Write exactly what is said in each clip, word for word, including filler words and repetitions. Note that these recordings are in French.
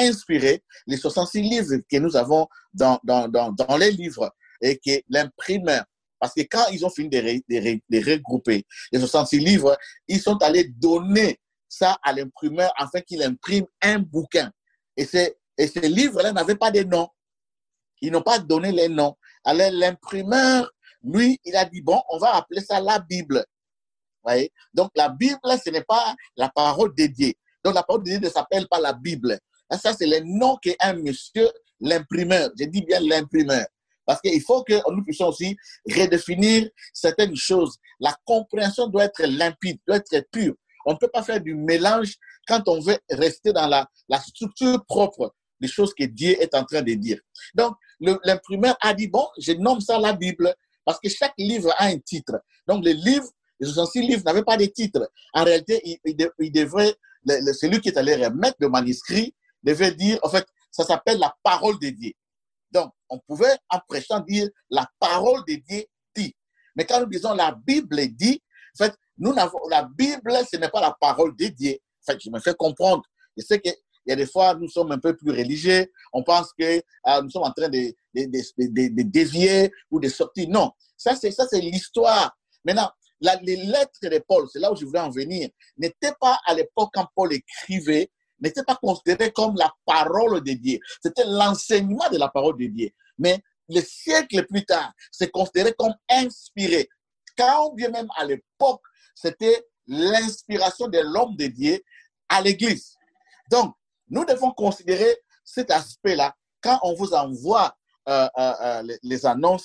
inspiré les soixante-six livres que nous avons dans, dans, dans, dans les livres et que l'imprimeur, parce que quand ils ont fini de, ré, de, ré, de regrouper les soixante-six livres, ils sont allés donner ça à l'imprimeur afin qu'il imprime un bouquin. Et, et ces livres-là n'avaient pas de noms. Ils n'ont pas donné les noms. Alors l'imprimeur, lui, il a dit, bon, on va appeler ça la Bible. Voyez? Donc la Bible, ce n'est pas la parole dédiée. Donc la parole dédiée ne s'appelle pas la Bible. Ça, c'est le nom qu'un monsieur, l'imprimeur, je dis bien l'imprimeur. Parce qu'il faut que nous puissions aussi redéfinir certaines choses. La compréhension doit être limpide, doit être pure. On ne peut pas faire du mélange quand on veut rester dans la, la structure propre des choses que Dieu est en train de dire. Donc, le, l'imprimeur a dit, bon, je nomme ça la Bible, parce que chaque livre a un titre. Donc, les livres, les soixante-six livres n'avaient pas de titre. En réalité, il, il, il devrait, le, le, celui qui est allé remettre le manuscrit devait dire, en fait, ça s'appelle la parole de Dieu. Donc, on pouvait, en prêchant, dire la parole de Dieu dit. Mais quand nous disons la Bible dit, en fait, nous n'avons, la Bible, ce n'est pas la parole de Dieu. En fait, je me fais comprendre. Je sais qu'il y a des fois, nous sommes un peu plus religieux. On pense que euh, nous sommes en train de, de, de, de, de dévier ou de sortir. Non, ça, c'est, ça, c'est l'histoire. Maintenant, la, les lettres de Paul, c'est là où je voulais en venir, n'étaient pas à l'époque quand Paul écrivait, n'était pas considéré comme la parole de Dieu. C'était l'enseignement de la parole de Dieu. Mais le siècle plus tard, c'est considéré comme inspiré. Quand bien même à l'époque, c'était l'inspiration de l'homme de Dieu à l'Église. Donc, nous devons considérer cet aspect-là. Quand on vous envoie euh, euh, euh, les, les annonces,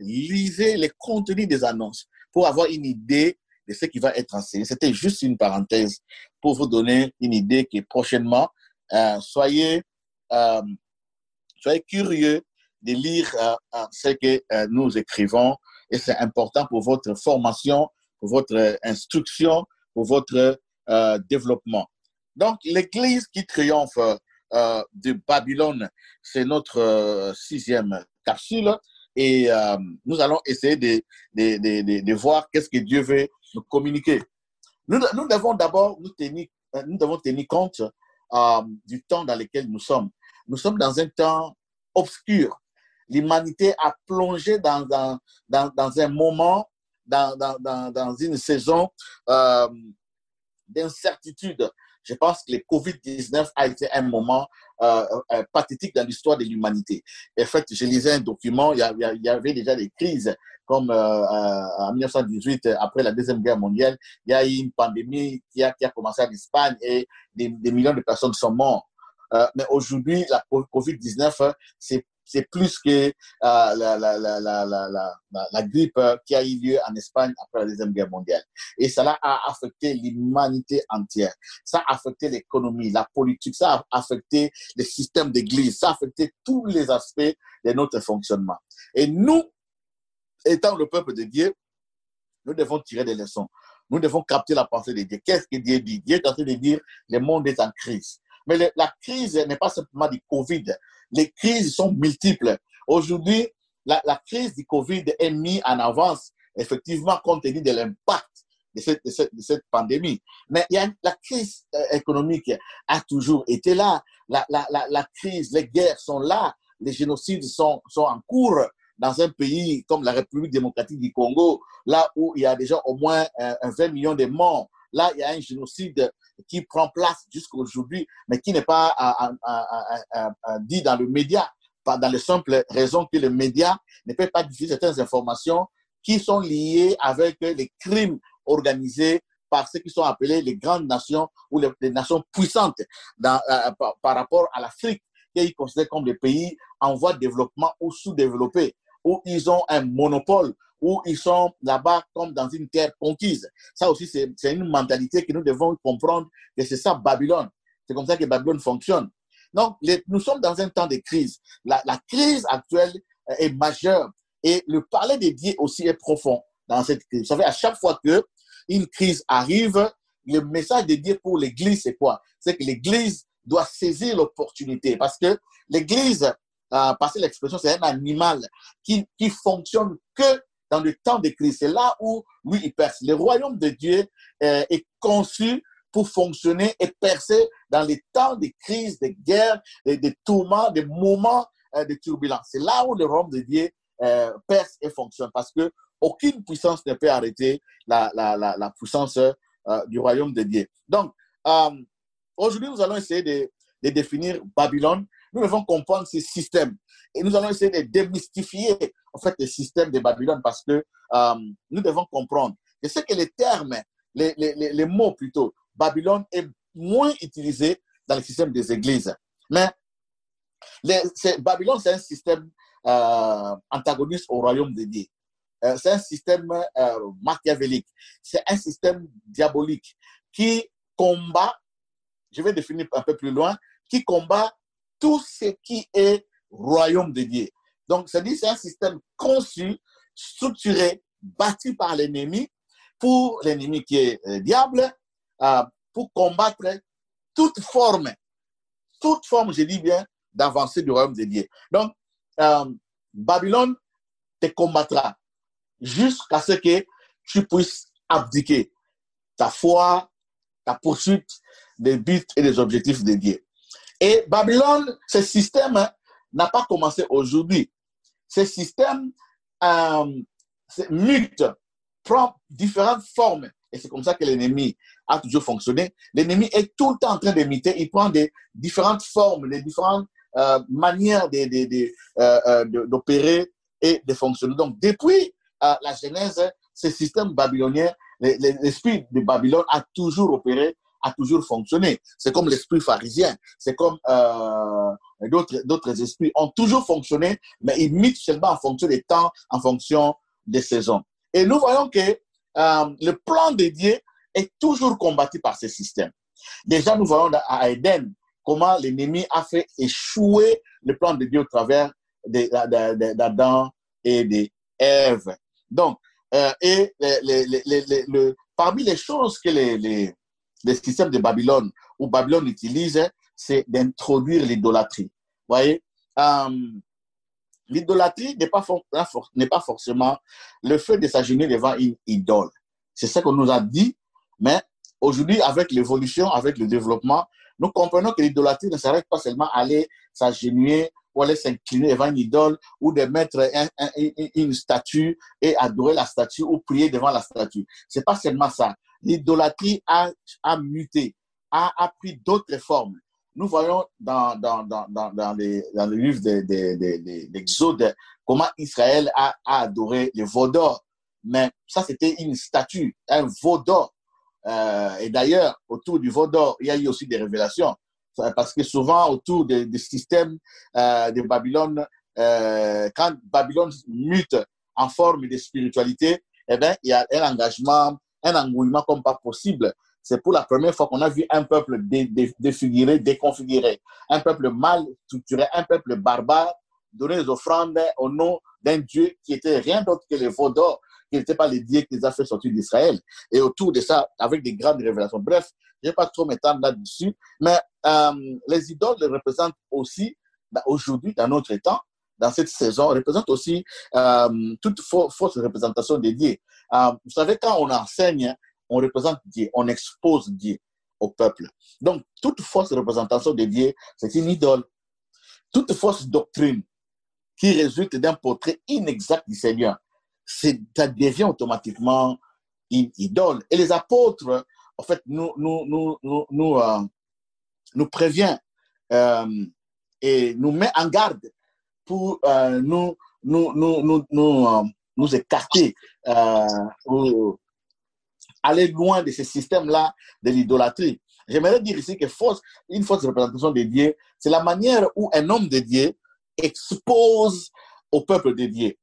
lisez les contenus des annonces pour avoir une idée de ce qui va être enseigné. C'était juste une parenthèse pour vous donner une idée que prochainement, euh, soyez, euh, soyez curieux de lire euh, ce que euh, nous écrivons et c'est important pour votre formation, pour votre instruction, pour votre euh, développement. Donc, l'Église qui triomphe euh, de Babylone, c'est notre euh, sixième capsule et euh, nous allons essayer de, de, de, de, de voir qu'est-ce que Dieu veut nous communiquer. Nous, nous devons d'abord nous tenir, nous devons tenir compte euh, du temps dans lequel nous sommes. Nous sommes dans un temps obscur. L'humanité a plongé dans, dans, dans, dans un moment, dans, dans, dans, dans une saison euh, d'incertitude. Je pense que le covid dix-neuf a été un moment euh, euh, pathétique dans l'histoire de l'humanité. En fait, je lisais un document, il y, a, il y avait déjà des crises, comme euh, en dix-neuf cent dix-huit, après la Deuxième Guerre mondiale, il y a eu une pandémie qui a, qui a commencé en Espagne et des, des millions de personnes sont mortes. Euh, mais aujourd'hui, la covid dix-neuf, c'est c'est plus que euh, la, la, la, la, la, la, la grippe qui a eu lieu en Espagne après la Deuxième Guerre mondiale. Et cela a affecté l'humanité entière. Ça a affecté l'économie, la politique, ça a affecté les systèmes d'église, ça a affecté tous les aspects de notre fonctionnement. Et nous, étant le peuple de Dieu, nous devons tirer des leçons. Nous devons capter la pensée de Dieu. Qu'est-ce que Dieu dit? Dieu est en train de dire le monde est en crise. Mais le, la crise n'est pas simplement du Covid. Les crises sont multiples. Aujourd'hui, la, la crise du Covid est mise en avance, effectivement, compte tenu de l'impact de cette, de cette, de cette pandémie. Mais il y a, la crise euh, économique a toujours été là. La, la, la, la crise, les guerres sont là. Les génocides sont, sont en cours dans un pays comme la République démocratique du Congo, là où il y a déjà au moins euh, vingt millions de morts. Là, il y a un génocide qui prend place jusqu'à aujourd'hui, mais qui n'est pas à, à, à, à, dit dans le média, pas dans les simples raisons que le média ne peut pas diffuser certaines informations qui sont liées avec les crimes organisés par ceux qui sont appelés les grandes nations ou les, les nations puissantes dans, euh, par, par rapport à l'Afrique, qui est considérée comme des pays en voie de développement ou sous-développés, où ils ont un monopole, où ils sont là-bas comme dans une terre conquise. Ça aussi, c'est, c'est une mentalité que nous devons comprendre que c'est ça Babylone. C'est comme ça que Babylone fonctionne. Donc, les, nous sommes dans un temps de crise. La, la crise actuelle est majeure et le parler de Dieu aussi est profond dans cette crise. Vous savez, à chaque fois qu'une crise arrive, le message de Dieu pour l'Église, c'est quoi? C'est que l'Église doit saisir l'opportunité parce que l'Église, euh, passer l'expression, c'est un animal qui, qui fonctionne que dans le temps de crise. C'est là où lui, il perce. Le royaume de Dieu euh, est conçu pour fonctionner et percer dans les temps de crise, de guerre, de, de tourments, de moments euh, de turbulence. C'est là où le royaume de Dieu euh, perce et fonctionne, parce que aucune puissance ne peut arrêter la, la, la, la puissance euh, du royaume de Dieu. Donc, euh, aujourd'hui, nous allons essayer de, de définir Babylone. Nous devons comprendre ce système. Et nous allons essayer de démystifier en fait, le système de Babylone, parce que euh, nous devons comprendre que c'est que les termes, les, les, les, les mots plutôt, Babylone est moins utilisé dans le système des églises. Mais les, c'est, Babylone, c'est un système euh, antagoniste au royaume de Dieu. Euh, c'est un système euh, machiavélique. C'est un système diabolique qui combat, je vais définir un peu plus loin, qui combat tout ce qui est royaume de Dieu. Donc, c'est-à-dire c'est un système conçu, structuré, bâti par l'ennemi, pour l'ennemi qui est le diable, euh, pour combattre toute forme, toute forme, je dis bien, d'avancée du royaume de Dieu. Donc, euh, Babylone te combattra jusqu'à ce que tu puisses abdiquer ta foi, ta poursuite des buts et des objectifs de Dieu. Et Babylone, ce système n'a pas commencé aujourd'hui. Ce système euh, mute, prend différentes formes. Et c'est comme ça que l'ennemi a toujours fonctionné. L'ennemi est tout le temps en train d'imiter. Il prend des différentes formes, des différentes euh, manières de, de, de, euh, de, d'opérer et de fonctionner. Donc, depuis euh, la Genèse, ce système babylonien, l'esprit de Babylone a toujours opéré, a toujours fonctionné. C'est comme l'esprit pharisien, c'est comme euh, d'autres, d'autres esprits ont toujours fonctionné, mais ils imitent seulement en fonction des temps, en fonction des saisons. Et nous voyons que euh, le plan de Dieu est toujours combattu par ce système. Déjà, nous voyons à Éden comment l'ennemi a fait échouer le plan de Dieu au travers d'Adam et d'Ève. Donc, euh, et les, les, les, les, les, le, parmi les choses que les, les, les systèmes de Babylone ou Babylone utilise, c'est d'introduire l'idolâtrie. Vous voyez, euh, l'idolâtrie n'est pas, for n'est pas forcément le fait de s'agenouiller devant une idole. C'est ce qu'on nous a dit, mais aujourd'hui, avec l'évolution, avec le développement, nous comprenons que l'idolâtrie ne s'arrête pas seulement à aller s'agenouiller ou aller s'incliner devant une idole ou de mettre un, un, une statue et adorer la statue ou prier devant la statue. C'est pas seulement ça. L'idolâtrie a, a muté, a, a pris d'autres formes. Nous voyons dans, dans, dans, dans, dans, les, dans le livre de, de, de, de, d'Exode comment Israël a, a adoré le veau d'or. Mais ça, c'était une statue, un veau d'or. Euh, et d'ailleurs, autour du veau d'or, il y a eu aussi des révélations. Parce que souvent, autour des de systèmes euh, de Babylone, euh, quand Babylone mute en forme de spiritualité, eh bien, il y a un engagement, un engouement comme pas possible. C'est pour la première fois qu'on a vu un peuple dé, dé, défiguré, déconfiguré, un peuple mal structuré, un peuple barbare, donner des offrandes au nom d'un Dieu qui était rien d'autre que le veau d'or, qui n'était pas le Dieu qui les a fait sortir d'Israël. Et autour de ça, avec des grandes révélations. Bref, je ne vais pas trop m'étendre là-dessus, mais euh, les idoles représentent aussi, bah, aujourd'hui, dans notre temps, dans cette saison, représentent aussi euh, toute fa fausse représentation de Dieu. Euh, vous savez, quand on enseigne, on représente Dieu, on expose Dieu au peuple. Donc, toute fausse représentation de Dieu, c'est une idole. Toute fausse doctrine qui résulte d'un portrait inexact du Seigneur, ça devient automatiquement une idole. Et les apôtres, en fait, nous, nous, nous, nous, nous, euh, nous prévient euh, et nous met en garde pour euh, nous, nous, nous, nous, nous, euh, nous écarter, euh, ou aller loin de ce système-là de l'idolâtrie. J'aimerais dire ici que fausse, une fausse représentation de Dieu, c'est la manière où un homme de Dieu expose au peuple de Dieu,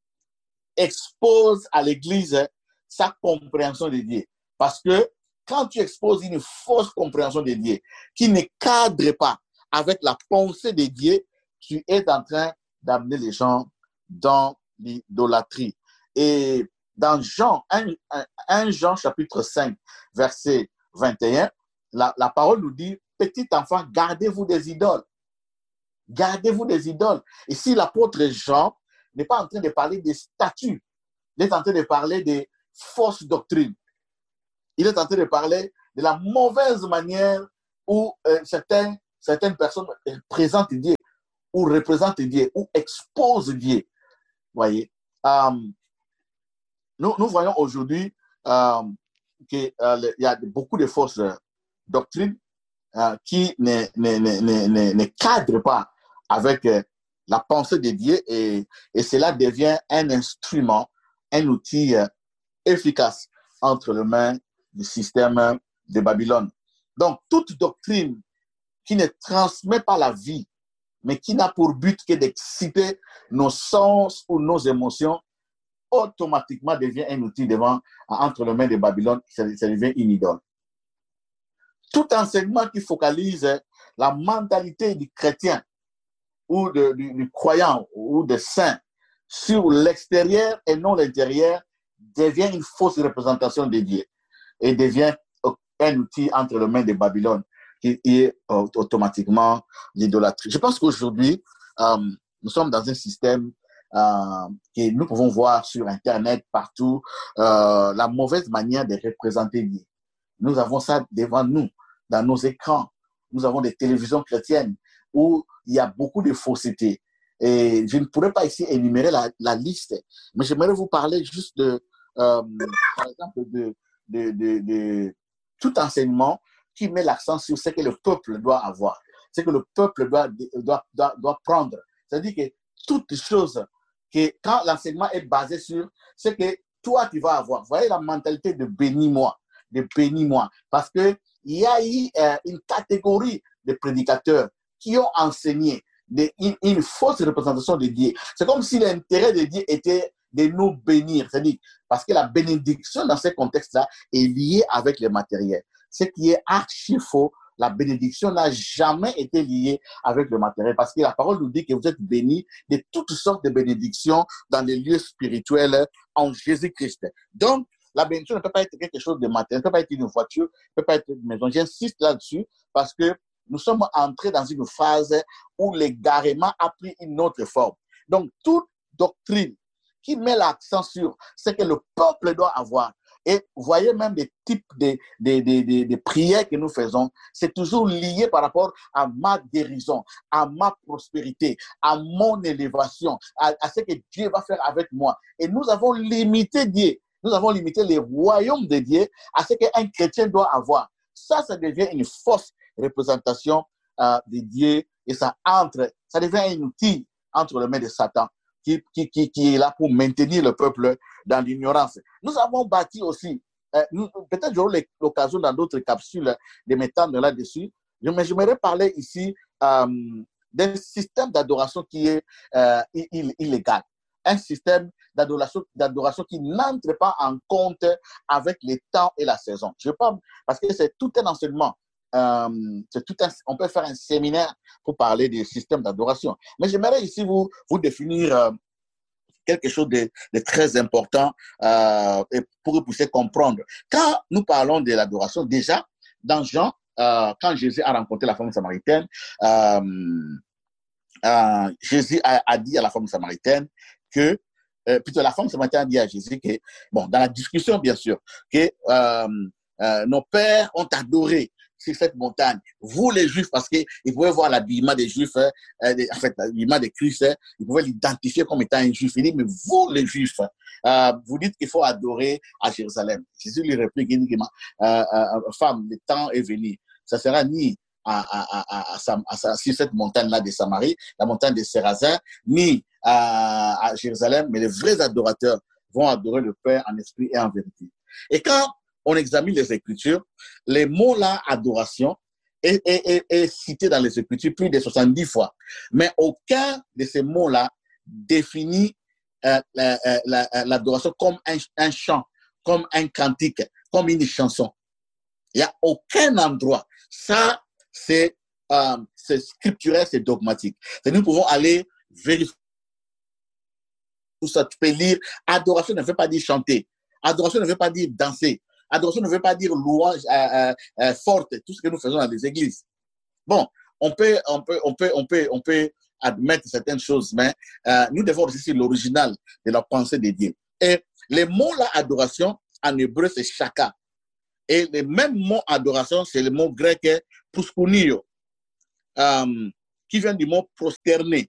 expose à l'Église sa compréhension de Dieu. Parce que quand tu exposes une fausse compréhension de Dieu qui ne cadre pas avec la pensée de Dieu, tu es en train d'amener les gens dans l'idolâtrie. Et dans Jean, un Jean chapitre cinq, verset vingt et un, la, la parole nous dit, petit enfant, gardez-vous des idoles. Gardez-vous des idoles. Ici, l'apôtre Jean n'est pas en train de parler des statues. Il est en train de parler des fausses doctrines. Il est en train de parler de la mauvaise manière où euh, certains, certaines personnes présentent Dieu, ou représentent Dieu, ou exposent Dieu. Voyez, euh, nous, nous voyons aujourd'hui euh, qu'il euh, y a beaucoup de fausses doctrines euh, qui ne, ne, ne, ne, ne cadrent pas avec euh, la pensée de Dieu et, et cela devient un instrument, un outil euh, efficace entre les mains du système de Babylone. Donc, toute doctrine qui ne transmet pas la vie, mais qui n'a pour but que d'exciter nos sens ou nos émotions, automatiquement devient un outil devant, entre les mains de Babylone, ça, ça devient une idole. Tout enseignement qui focalise la mentalité du chrétien ou de, du, du croyant ou de saint sur l'extérieur et non l'intérieur devient une fausse représentation de Dieu et devient un outil entre les mains de Babylone qui est euh, automatiquement l'idolâtrie. Je pense qu'aujourd'hui, euh, nous sommes dans un système euh, que nous pouvons voir sur Internet, partout, euh, la mauvaise manière de représenter Dieu. Nous avons ça devant nous, dans nos écrans. Nous avons des télévisions chrétiennes où il y a beaucoup de fausseté. Et je ne pourrais pas ici énumérer la, la liste, mais j'aimerais vous parler juste de, euh, par exemple, de, de, de, de tout enseignement qui met l'accent sur ce que le peuple doit avoir, ce que le peuple doit, doit, doit, doit prendre. C'est-à-dire que toutes choses, que quand l'enseignement est basé sur ce que toi tu vas avoir, vous voyez la mentalité de bénis-moi, de bénis-moi, parce qu'il y a eu euh, une catégorie de prédicateurs qui ont enseigné de, une, une fausse représentation de Dieu. C'est comme si l'intérêt de Dieu était de nous bénir, c'est-à-dire parce que la bénédiction dans ce contexte-là est liée avec le matériel. Ce qui est archi faux, la bénédiction n'a jamais été liée avec le matériel parce que la parole nous dit que vous êtes bénis de toutes sortes de bénédictions dans les lieux spirituels en Jésus-Christ. Donc, la bénédiction ne peut pas être quelque chose de matériel, ne peut pas être une voiture, ne peut pas être une maison. J'insiste là-dessus parce que nous sommes entrés dans une phase où l'égarement a pris une autre forme. Donc, toute doctrine qui met l'accent sur ce que le peuple doit avoir, et vous voyez même des types de, de, de, de, de prières que nous faisons, c'est toujours lié par rapport à ma guérison, à ma prospérité, à mon élévation, à, à ce que Dieu va faire avec moi. Et nous avons limité Dieu, nous avons limité les royaumes de Dieu à ce qu'un chrétien doit avoir. Ça, ça devient une fausse représentation euh, de Dieu et ça entre, ça devient un outil entre les mains de Satan. Qui, qui, qui, qui est là pour maintenir le peuple dans l'ignorance. Nous avons bâti aussi, euh, peut-être j'aurai l'occasion dans d'autres capsules de m'étendre là-dessus, mais j'aimerais parler ici euh, d'un système d'adoration qui est euh, illégal. Un système d'adoration, d'adoration qui n'entre pas en compte avec les temps et la saison. Je parle parce que c'est tout un enseignement. Euh, c'est tout un, on peut faire un séminaire pour parler des systèmes d'adoration. Mais j'aimerais ici vous, vous définir euh, quelque chose de, de très important euh, et pour que vous puissiez comprendre. Quand nous parlons de l'adoration, déjà, dans Jean, euh, quand Jésus a rencontré la femme samaritaine, euh, euh, Jésus a, a dit à la femme samaritaine que, euh, plutôt la femme samaritaine a dit à Jésus que, bon, dans la discussion, bien sûr, que euh, euh, nos pères ont adoré sur cette montagne. Vous, les Juifs, parce qu'ils pouvaient voir l'habillement des Juifs, euh, en fait, l'habillement de Christ, euh, ils pouvaient l'identifier comme étant un Juif. Il dit, mais vous, les Juifs, euh, vous dites qu'il faut adorer à Jérusalem. Jésus lui réplique, il dit, euh, euh, femme, le temps est venu. Ça sera ni à, à, à, à, à, à, sur cette montagne-là de Samarie, la montagne de Sérazin, ni à, à Jérusalem, mais les vrais adorateurs vont adorer le Père en esprit et en vérité. Et quand on examine les Écritures, les mots là, adoration, est, est, est, est cité dans les Écritures plus de soixante-dix fois. Mais aucun de ces mots-là définit euh, l'adoration la, comme un, un chant, comme un cantique, comme une chanson. Il n'y a aucun endroit. Ça, c'est euh, scripturel, c'est dogmatique. Et nous pouvons aller vérifier tout ça. Tu peux lire, adoration ne veut pas dire chanter. Adoration ne veut pas dire danser. Adoration ne veut pas dire louange euh, euh, forte, tout ce que nous faisons dans les églises. Bon, on peut, on peut, on peut, on peut, on peut admettre certaines choses, mais euh, nous devons résister l'original de la pensée de Dieu. Et les mots là, adoration, en hébreu, c'est shaka. Et le même mot adoration, c'est le mot grec proskunio, euh, qui vient du mot prosterner.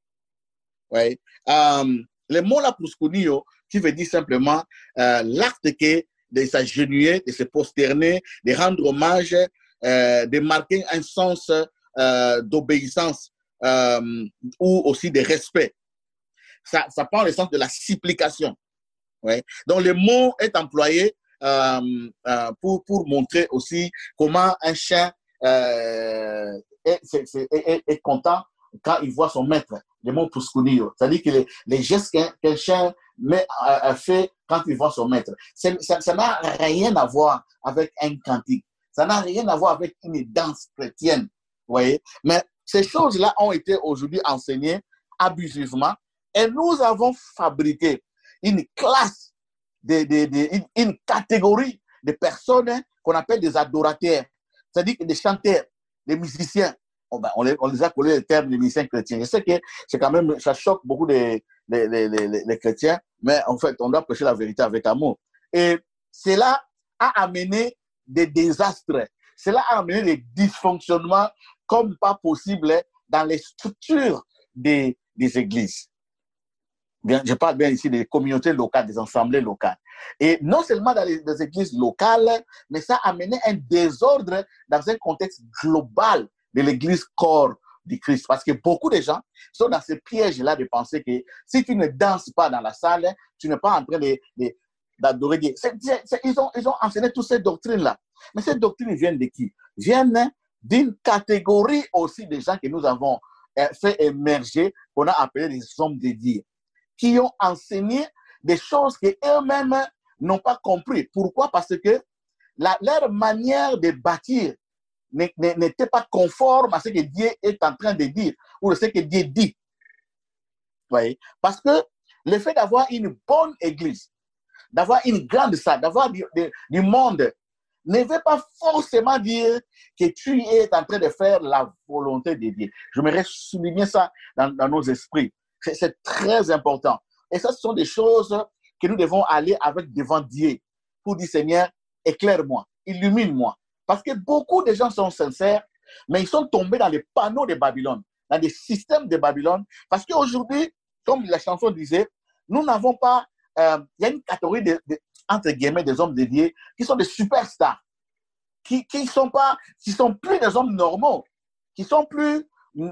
Ouais. Euh, le mot là, proskunio, qui veut dire simplement euh, l'acte que de s'agenouiller, de se prosterner, de rendre hommage, euh, de marquer un sens euh, d'obéissance euh, ou aussi de respect. Ça, ça prend le sens de la supplication. Ouais. Donc, le mot est employé euh, euh, pour, pour montrer aussi comment un chien euh, est, est, est, est, est content quand il voit son maître, le mot proskunio. C'est-à-dire que les, les gestes qu'un qu chien met, euh, fait quand il voit son maître, ça n'a rien à voir avec un cantique. Ça n'a rien à voir avec une danse chrétienne. Vous voyez? Mais ces choses-là ont été aujourd'hui enseignées abusivement et nous avons fabriqué une classe, de, de, de, une, une catégorie de personnes qu'on appelle des adorateurs, c'est-à-dire des chanteurs, des musiciens. On, ben, on, les, on les a collés le terme de musiciens chrétiens. Je sais que c'est quand même, ça choque beaucoup les, les, les, les, les chrétiens, mais en fait, on doit prêcher la vérité avec amour. Et cela a amené des désastres, cela a amené des dysfonctionnements comme pas possible dans les structures des, des églises. Bien, je parle bien ici des communautés locales, des assemblées locales. Et non seulement dans les, les églises locales, mais ça a amené un désordre dans un contexte global de l'église corps du Christ. Parce que beaucoup de gens sont dans ce piège-là de penser que si tu ne danses pas dans la salle, tu n'es pas en train de, de, d'adorer Dieu. C'est, c'est, c'est, ils, ont, ils ont enseigné toutes ces doctrines-là. Mais ces doctrines viennent de qui? Viennent d'une catégorie aussi de gens que nous avons fait émerger, qu'on a appelé les hommes de Dieu, qui ont enseigné des choses qu'eux-mêmes n'ont pas compris. Pourquoi? Parce que la, leur manière de bâtir n'était pas conforme à ce que Dieu est en train de dire ou à ce que Dieu dit. Vous voyez? Parce que le fait d'avoir une bonne église, d'avoir une grande salle, d'avoir du, du monde, ne veut pas forcément dire que tu es en train de faire la volonté de Dieu. J'aimerais souligner ça dans, dans nos esprits. C'est très important. Et ça, ce sont des choses que nous devons aller avec devant Dieu pour dire, Seigneur, éclaire-moi, illumine-moi. Parce que beaucoup de gens sont sincères, mais ils sont tombés dans les panneaux de Babylone, dans les systèmes de Babylone. Parce qu'aujourd'hui, comme la chanson disait, nous n'avons pas, euh, il y a une catégorie de, de, entre guillemets, des hommes de Dieu qui sont des superstars, qui qui sont pas, qui sont plus des hommes normaux, qui sont plus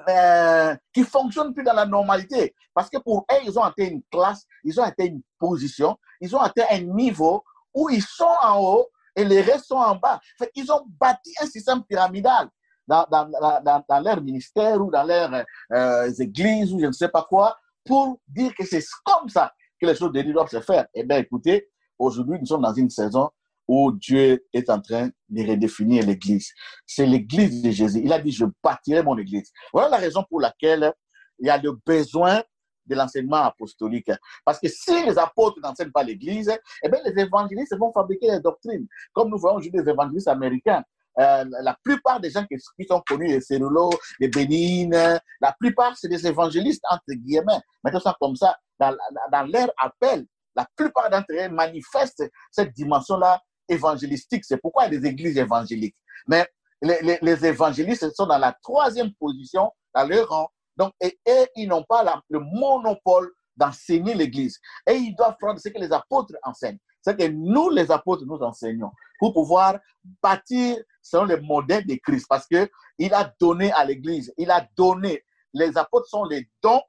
Euh, qui ne fonctionnent plus dans la normalité. Parce que pour eux, ils ont atteint une classe, ils ont atteint une position, ils ont atteint un niveau où ils sont en haut et les restes sont en bas. Fait, ils ont bâti un système pyramidal dans, dans, dans, dans leur ministère ou dans leurs euh, églises ou je ne sais pas quoi pour dire que c'est comme ça que les choses de Dieu doivent se faire. Eh bien, écoutez, aujourd'hui, nous sommes dans une saison où Dieu est en train de redéfinir l'Église. C'est l'Église de Jésus. Il a dit, je bâtirai mon Église. Voilà la raison pour laquelle il y a le besoin de l'enseignement apostolique. Parce que si les apôtres n'enseignent pas l'Église, eh bien, les évangélistes vont fabriquer des doctrines. Comme nous voyons aujourd'hui les évangélistes américains. Euh, la plupart des gens qui, qui sont connus, les Cérulo, les Bénines, la plupart, c'est des évangélistes, entre guillemets. Maintenant, c'est comme ça, dans, dans leur appel, la plupart d'entre eux manifestent cette dimension-là évangélistique. C'est pourquoi il y a des églises évangéliques. Mais les, les, les évangélistes sont dans la troisième position dans leur rang. Donc, et, et ils n'ont pas la, le monopole d'enseigner l'église. Et ils doivent prendre ce que les apôtres enseignent. C'est que nous, les apôtres, nous enseignons pour pouvoir bâtir selon le modèle de Christ. Parce qu'il a donné à l'église, il a donné. Les apôtres sont les dons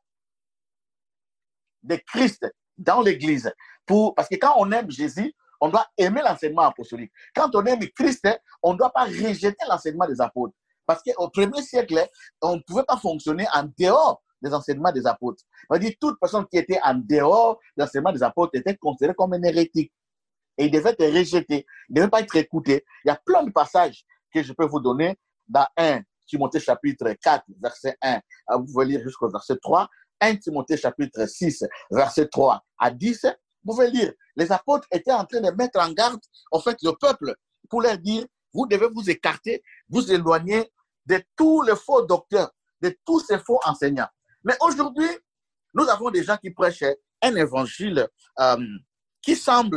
de Christ dans l'église. Pour, parce que quand on aime Jésus, on doit aimer l'enseignement apostolique. Quand on aime Christ, on ne doit pas rejeter l'enseignement des apôtres. Parce qu'au premier siècle, on ne pouvait pas fonctionner en dehors des enseignements des apôtres. On dit toute personne qui était en dehors de l'enseignement des apôtres était considérée comme un hérétique. Et il devait être rejeté. Il ne devait pas être écouté. Il y a plein de passages que je peux vous donner dans un Timothée chapitre quatre, verset un. Vous pouvez lire jusqu'au verset trois. un Timothée chapitre six, verset trois à dix. Vous pouvez lire, les apôtres étaient en train de mettre en garde, en fait, le peuple, pour leur dire, vous devez vous écarter, vous éloigner de tous les faux docteurs, de tous ces faux enseignants. Mais aujourd'hui, nous avons des gens qui prêchent un évangile euh, qui semble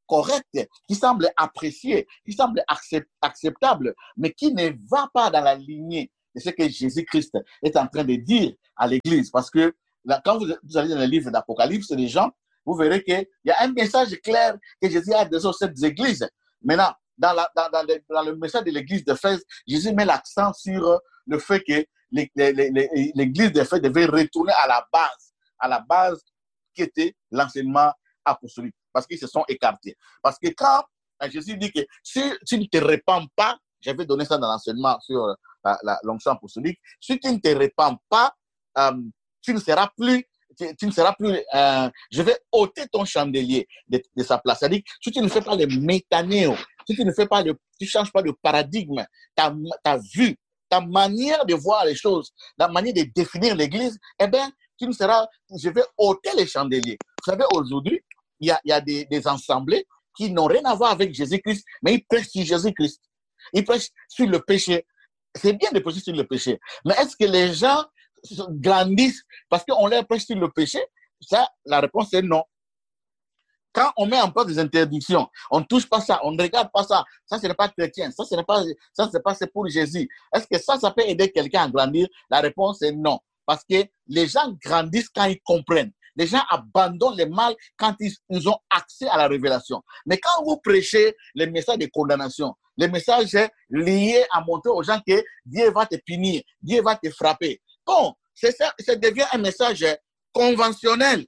correcte, qui semble appréciée, qui semble accept, acceptable, mais qui ne va pas dans la lignée de ce que Jésus-Christ est en train de dire à l'Église. Parce que là, quand vous, vous allez dans le livre d'Apocalypse, les gens, vous verrez qu'il y a un message clair que Jésus a adressé aux sept églises. Maintenant, dans, la, dans, dans, le, dans le message de l'église d'Éphèse, Jésus met l'accent sur le fait que l'église d'Éphèse devait retourner à la base, à la base qui était l'enseignement apostolique, parce qu'ils se sont écartés. Parce que quand Jésus dit que si tu ne te répands pas, j'avais donné ça dans l'enseignement sur l'onction apostolique, si tu ne te répands pas, euh, tu ne seras plus Tu, tu ne seras plus, euh, je vais ôter ton chandelier de, de sa place. C'est-à-dire, si tu ne fais pas le métanéo, si tu ne fais pas le, tu changes pas de paradigme, ta, ta vue, ta manière de voir les choses, la manière de définir l'église, eh bien, tu ne seras, je vais ôter les chandeliers. Vous savez, aujourd'hui, il y a, il y a des, des assemblées qui n'ont rien à voir avec Jésus-Christ, mais ils prêchent sur Jésus-Christ. Ils prêchent sur le péché. C'est bien de prêcher sur le péché. Mais est-ce que les gens grandissent parce qu'on leur prêche sur le péché? Ça, la réponse est non. Quand on met en place des interdictions, on ne touche pas ça, on ne regarde pas ça, ça ce n'est pas chrétien, ça ce n'est pas, ça c'est pas c'est pour Jésus. Est-ce que ça, ça peut aider quelqu'un à grandir? La réponse est non. Parce que les gens grandissent quand ils comprennent. Les gens abandonnent le mal quand ils, ils ont accès à la révélation. Mais quand vous prêchez les messages de condamnation, les messages liés à montrer aux gens que Dieu va te punir, Dieu va te frapper, bon, ça, ça devient un message conventionnel.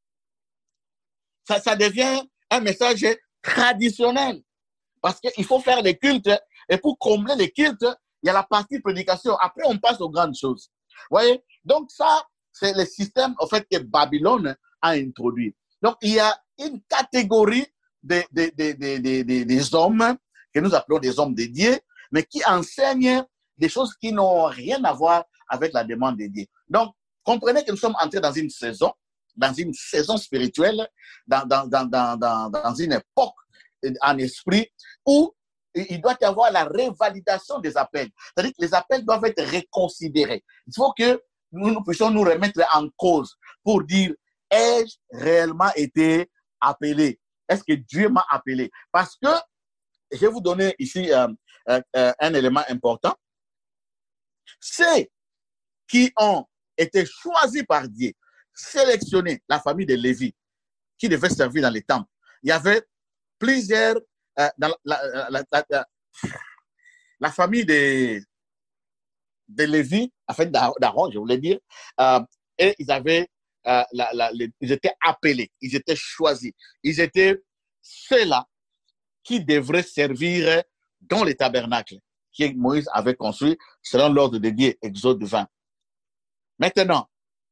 Ça, ça devient un message traditionnel. Parce qu'il faut faire les cultes. Et pour combler les cultes, il y a la partie prédication. Après, on passe aux grandes choses. Vous voyez? Donc ça, c'est le système en fait, que Babylone a introduit. Donc, il y a une catégorie des de, de, de, de, de, des hommes, que nous appelons des hommes dédiés, mais qui enseignent des choses qui n'ont rien à voir avec la demande de Dieu. Donc, comprenez que nous sommes entrés dans une saison, dans une saison spirituelle, dans, dans, dans, dans, dans, dans une époque en esprit où il doit y avoir la révalidation des appels. C'est-à-dire que les appels doivent être reconsidérés. Il faut que nous, nous puissions nous remettre en cause pour dire, ai-je réellement été appelé? Est-ce que Dieu m'a appelé? Parce que, je vais vous donner ici euh, euh, un élément important. Ceux qui ont été choisis par Dieu, sélectionnés, la famille de Lévi, qui devait servir dans les temples. Il y avait plusieurs, euh, dans la, la, la, la, la famille de, de Lévi, enfin d'Aaron, je voulais dire, euh, et ils avaient, euh, la, la, les, ils étaient appelés, ils étaient choisis, ils étaient ceux-là qui devraient servir dans les tabernacles que Moïse avait construit selon l'ordre de Dieu, Exode vingt. Maintenant,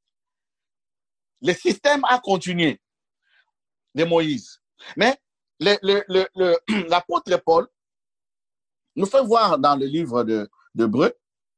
le système a continué de Moïse. Mais le, le, le, le, l'apôtre Paul nous fait voir dans le livre de, d'Hébreux,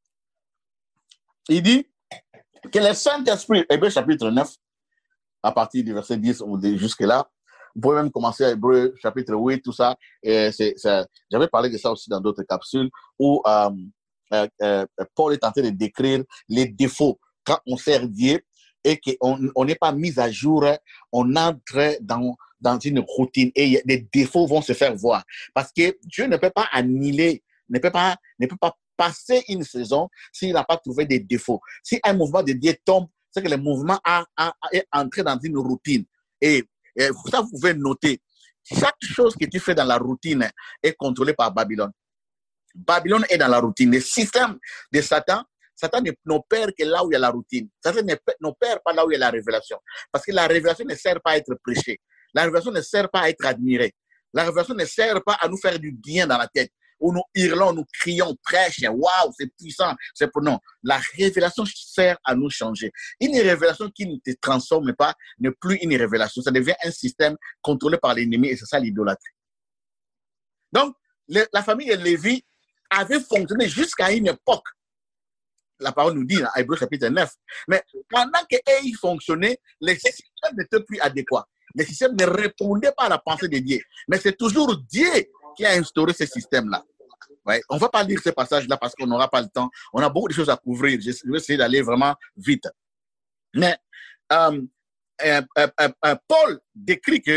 il dit que le Saint-Esprit, Hébreux chapitre neuf, à partir du verset dix ou jusque-là, vous pouvez même commencer à Hébreux chapitre huit, tout ça. Et c'est, c'est, j'avais parlé de ça aussi dans d'autres capsules où euh, euh, euh, Paul est en train de décrire les défauts quand on sert Dieu et qu'on n'est pas mis à jour, on entre dans, dans une routine et les défauts vont se faire voir. Parce que Dieu ne peut pas annuler, ne peut pas, ne peut pas passer une saison s'il n'a pas trouvé des défauts. Si un mouvement de Dieu tombe, c'est que le mouvement a, a, a, est entré dans une routine. Et, et ça, vous pouvez noter, chaque chose que tu fais dans la routine est contrôlée par Babylone. Babylone est dans la routine. Le système de Satan, Satan n'opère que là où il y a la routine. Satan n'opère pas là où il y a la révélation. Parce que la révélation ne sert pas à être prêchée. La révélation ne sert pas à être admirée. La révélation ne sert pas à nous faire du bien dans la tête. Où nous hurlons, nous crions, prêche, waouh, c'est puissant. C'est pour non. La révélation sert à nous changer. Une révélation qui ne te transforme pas n'est plus une révélation. Ça devient un système contrôlé par l'ennemi et c'est ça l'idolâtrie. Donc, le, la famille de Lévi avait fonctionné jusqu'à une époque. La parole nous dit dans Hébreux chapitre neuf. Mais pendant qu'ils fonctionnaient, les systèmes n'étaient plus adéquats. Les systèmes ne répondaient pas à la pensée de Dieu. Mais c'est toujours Dieu qui a instauré ce système-là. Ouais. On ne va pas lire ce passage-là parce qu'on n'aura pas le temps. On a beaucoup de choses à couvrir. Je vais essayer d'aller vraiment vite. Mais euh, euh, euh, euh, Paul décrit que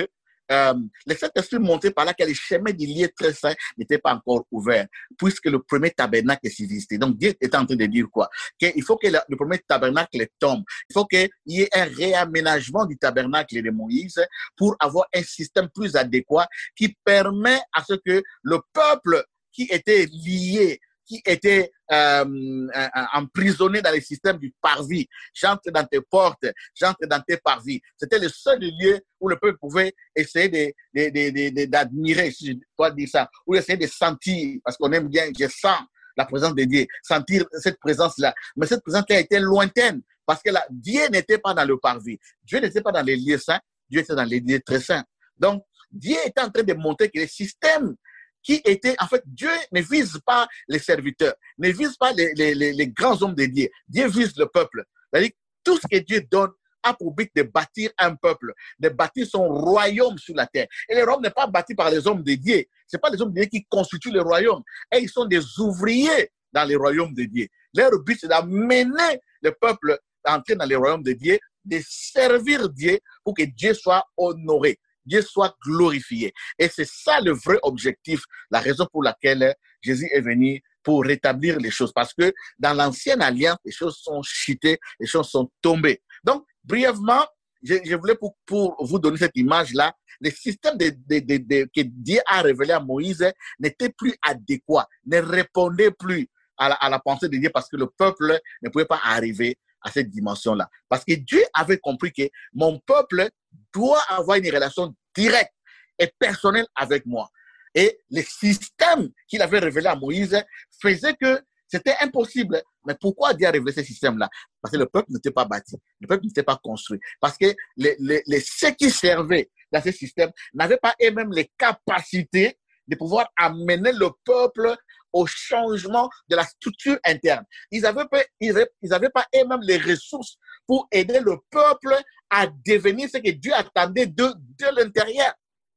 euh, le Saint-Esprit montrait par là que les chemins du lieu très saint n'étaient pas encore ouverts, puisque le premier tabernacle existait. Donc Dieu était en train de dire quoi? Qu'il faut que le, le premier tabernacle tombe. Il faut qu'il y ait un réaménagement du tabernacle de Moïse pour avoir un système plus adéquat qui permet à ce que le peuple qui était lié, qui était euh, emprisonné dans les systèmes du parvis. J'entre dans tes portes, j'entre dans tes parvis. C'était le seul lieu où le peuple pouvait essayer de, de, de, de, d'admirer, si je dois dire ça, ou essayer de sentir, parce qu'on aime bien, je sens la présence de Dieu, sentir cette présence-là. Mais cette présence-là était lointaine, parce que là, Dieu n'était pas dans le parvis. Dieu n'était pas dans les lieux saints, Dieu était dans les lieux très saints. Donc, Dieu était en train de montrer que les systèmes qui était, en fait, Dieu ne vise pas les serviteurs, ne vise pas les, les, les, les grands hommes de Dieu. Dieu vise le peuple. C'est-à-dire, tout ce que Dieu donne a pour but de bâtir un peuple, de bâtir son royaume sur la terre. Et le royaume n'est pas bâti par les hommes de Dieu. Ce n'est pas les hommes de Dieu qui constituent le royaume. Et ils sont des ouvriers dans le royaume de Dieu. Leur but, c'est d'amener le peuple à entrer dans le royaume de Dieu, de servir Dieu pour que Dieu soit honoré. Dieu soit glorifié. Et c'est ça le vrai objectif, la raison pour laquelle Jésus est venu pour rétablir les choses. Parce que dans l'ancienne alliance, les choses sont chutées, les choses sont tombées. Donc, brièvement, je, je voulais pour, pour vous donner cette image-là, le système de, de, de, de, que Dieu a révélé à Moïse n'était plus adéquat, ne répondait plus à la, à la pensée de Dieu parce que le peuple ne pouvait pas arriver à cette dimension-là. Parce que Dieu avait compris que mon peuple doit avoir une relation directe et personnelle avec moi. Et le système qu'il avait révélé à Moïse faisait que c'était impossible. Mais pourquoi Dieu a révélé ce système-là? Parce que le peuple n'était pas bâti, le peuple n'était pas construit. Parce que les, les, les, ceux qui servaient dans ce système n'avaient pas eux-mêmes les capacités de pouvoir amener le peuple au changement de la structure interne. Ils n'avaient pas, ils avaient, ils avaient pas eux-mêmes les ressources pour aider le peuple à devenir ce que Dieu attendait de, de l'intérieur.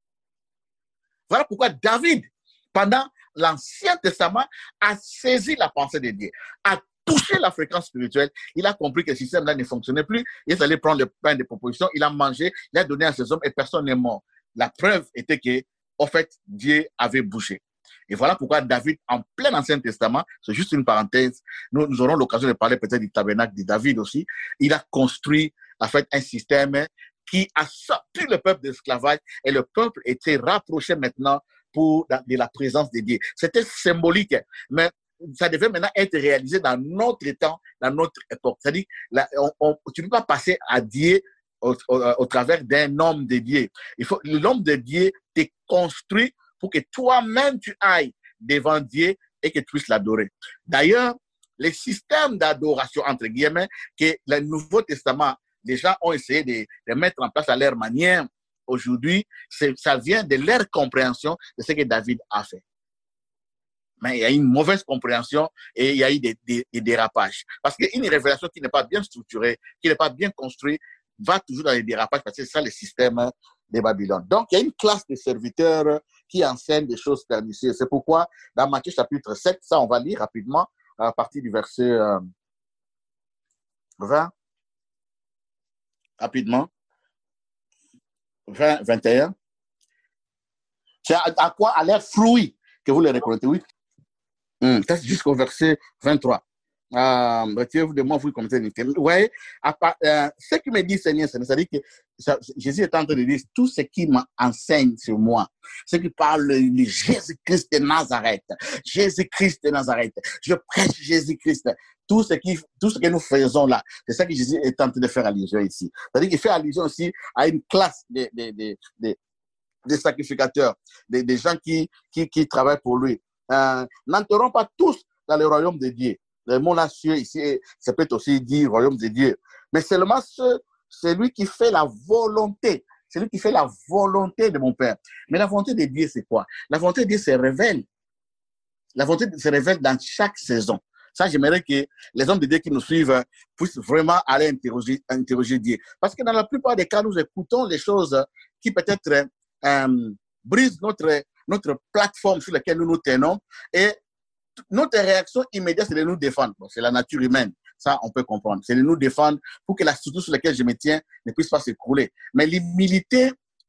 Voilà pourquoi David, pendant l'Ancien Testament, a saisi la pensée de Dieu, a touché la fréquence spirituelle. Il a compris que le système-là ne fonctionnait plus. Il est allé prendre le pain de proposition, il a mangé, il a donné à ses hommes et personne n'est mort. La preuve était que, en fait, Dieu avait bougé. Et voilà pourquoi David, en plein Ancien Testament, c'est juste une parenthèse, nous, nous aurons l'occasion de parler peut-être du tabernacle de David aussi, il a construit, en fait, un système qui a sorti le peuple de l'esclavage et le peuple était rapproché maintenant pour, de la présence de Dieu. C'était symbolique, mais ça devait maintenant être réalisé dans notre temps, dans notre époque. C'est-à-dire, là, on, on, tu ne peux pas passer à Dieu au, au, au travers d'un homme de Dieu. Il faut, l'homme de Dieu t'est construit pour que toi-même tu ailles devant Dieu et que tu puisses l'adorer. D'ailleurs, les systèmes d'adoration, entre guillemets, que le Nouveau Testament, les gens ont essayé de, de mettre en place à leur manière, aujourd'hui, ça vient de leur compréhension de ce que David a fait. Mais il y a une mauvaise compréhension et il y a eu des, des, des dérapages. Parce qu'une révélation qui n'est pas bien structurée, qui n'est pas bien construite, va toujours dans les dérapages parce que c'est ça le système de Babylone. Donc, il y a une classe de serviteurs qui enseignent des choses pernicieuses. C'est pourquoi, dans Matthieu chapitre sept, ça, on va lire rapidement à partir du verset euh, vingt, rapidement, vingt, vingt et un. C'est à, à quoi a l'air fluide que vous le reconnaissez, oui. Hum, c'est jusqu'au verset vingt-trois. Euh, retirez-vous de moi, vous commettez l'iniquité. Vous voyez, à part, euh, ce qui me dit Seigneur, c'est-à-dire que ça, Jésus est en train de dire tout ce qui m'enseigne sur moi, ce qui parle de Jésus-Christ de Nazareth, Jésus-Christ de Nazareth, je prêche Jésus-Christ, tout ce, qui, tout ce que nous faisons là, c'est ça que Jésus est en train de faire allusion ici. C'est-à-dire qu'il fait allusion aussi à une classe de, de, de, de, de sacrificateurs, des de gens qui, qui, qui travaillent pour lui. Euh, n'entreront pas tous dans le royaume de Dieu. Le mot là, cieux, ici, ça peut aussi dire royaume de Dieu. Mais seulement ce, celui qui fait la volonté, celui qui fait la volonté de mon Père. Mais la volonté de Dieu, c'est quoi? La volonté de Dieu se révèle. La volonté se révèle dans chaque saison. Ça, j'aimerais que les hommes de Dieu qui nous suivent puissent vraiment aller interroger, interroger Dieu. Parce que dans la plupart des cas, nous écoutons les choses qui peut-être euh, brisent notre, notre plateforme sur laquelle nous nous tenons et notre réaction immédiate, c'est de nous défendre. Bon, c'est la nature humaine. Ça, on peut comprendre. C'est de nous défendre pour que la structure sur laquelle je me tiens ne puisse pas s'écrouler. Mais l'humilité est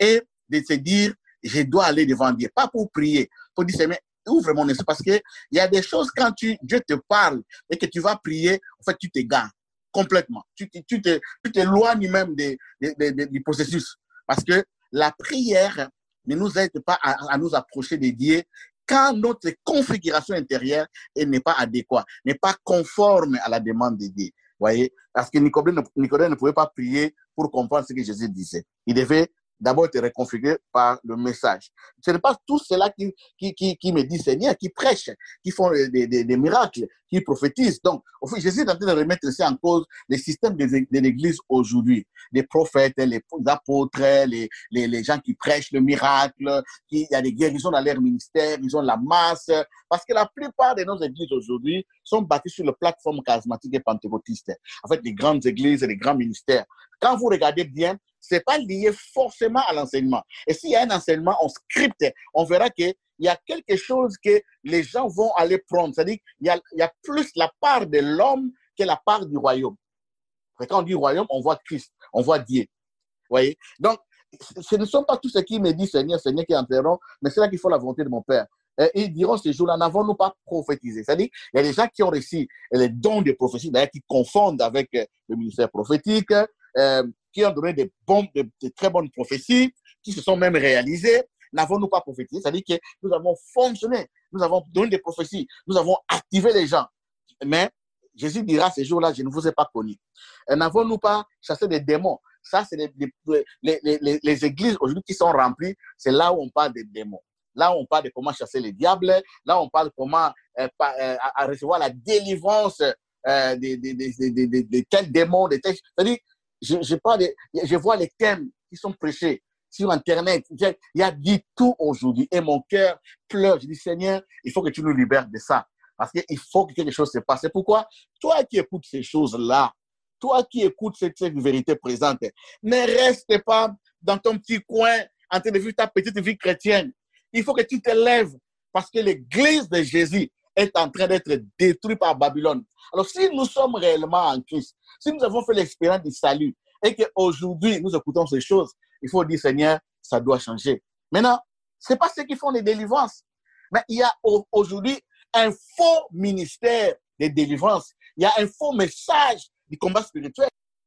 de se dire, je dois aller devant Dieu. Pas pour prier, pour dire, Seigneur, ouvre mon esprit. Parce qu'il y a des choses, quand tu, Dieu te parle et que tu vas prier, en fait, tu t'égares complètement. Tu, tu, tu te, tu t'éloignes même de, de, de, de, du processus. Parce que la prière ne nous aide pas à, à nous approcher de Dieu quand notre configuration intérieure n'est pas adéquate, n'est pas conforme à la demande de Dieu. Voyez? Parce que Nicodème, Nicodème ne pouvait pas prier pour comprendre ce que Jésus disait. Il devait d'abord être reconfiguré par le message. Ce n'est pas tout cela qui, qui, qui, qui me dit Seigneur, qui prêchent, qui font des, des, des miracles, qui prophétisent. Donc, au fait, Jésus est en train de remettre ici en cause les systèmes de, de l'Église aujourd'hui. Les prophètes, les apôtres, les, les, les gens qui prêchent le miracle, qui, il y a des guérisons dans leur ministère, ils ont la masse. Parce que la plupart de nos églises aujourd'hui sont bâties sur la plateforme charismatique et pentecôtiste. En fait, les grandes églises et les grands ministères. Quand vous regardez bien, ce n'est pas lié forcément à l'enseignement. Et s'il y a un enseignement, on scripte, on verra qu'il y a quelque chose que les gens vont aller prendre. C'est-à-dire qu'il y a, il y a plus la part de l'homme que la part du royaume. Et quand on dit royaume, on voit Christ, on voit Dieu. Vous voyez? Donc, ce ne sont pas tous ceux qui me disent Seigneur, Seigneur qui entreront, mais c'est là qu'il faut la volonté de mon Père. Et ils diront ces jours-là, n'avons-nous pas prophétisé? C'est-à-dire, il y a des gens qui ont reçu les dons de prophétie, d'ailleurs, qui confondent avec le ministère prophétique, euh, qui ont donné des, bons, de, de très bonnes prophéties, qui se sont même réalisées. N'avons-nous pas prophétisé? C'est-à-dire que nous avons fonctionné, nous avons donné des prophéties, nous avons activé les gens. Mais Jésus dira ces jours-là, je ne vous ai pas connus. N'avons-nous pas chassé des démons? Ça, c'est les, les, les, les, les églises aujourd'hui qui sont remplies, c'est là où on parle des démons. Là, on parle de comment chasser les diables. Là, on parle de comment euh, pa, euh, à, à recevoir la délivrance euh, de, de, de, de, de, de tels démons. De tels... C'est-à-dire, je, je, parle de, je vois les thèmes qui sont prêchés sur Internet. Il y a du tout aujourd'hui. Et mon cœur pleure. Je dis, Seigneur, il faut que tu nous libères de ça. Parce qu'il faut que quelque chose se passe. C'est pourquoi, toi qui écoutes ces choses-là, toi qui écoutes cette, cette vérité présente, ne reste pas dans ton petit coin en train de vivre ta petite vie chrétienne. Il faut que tu te lèves parce que l'église de Jésus est en train d'être détruite par Babylone. Alors, si nous sommes réellement en Christ, si nous avons fait l'expérience du salut et qu'aujourd'hui nous écoutons ces choses, il faut dire, Seigneur, ça doit changer. Maintenant, ce n'est pas ceux qui font les délivrances. Mais il y a aujourd'hui un faux ministère de délivrance. Il y a un faux message du combat spirituel.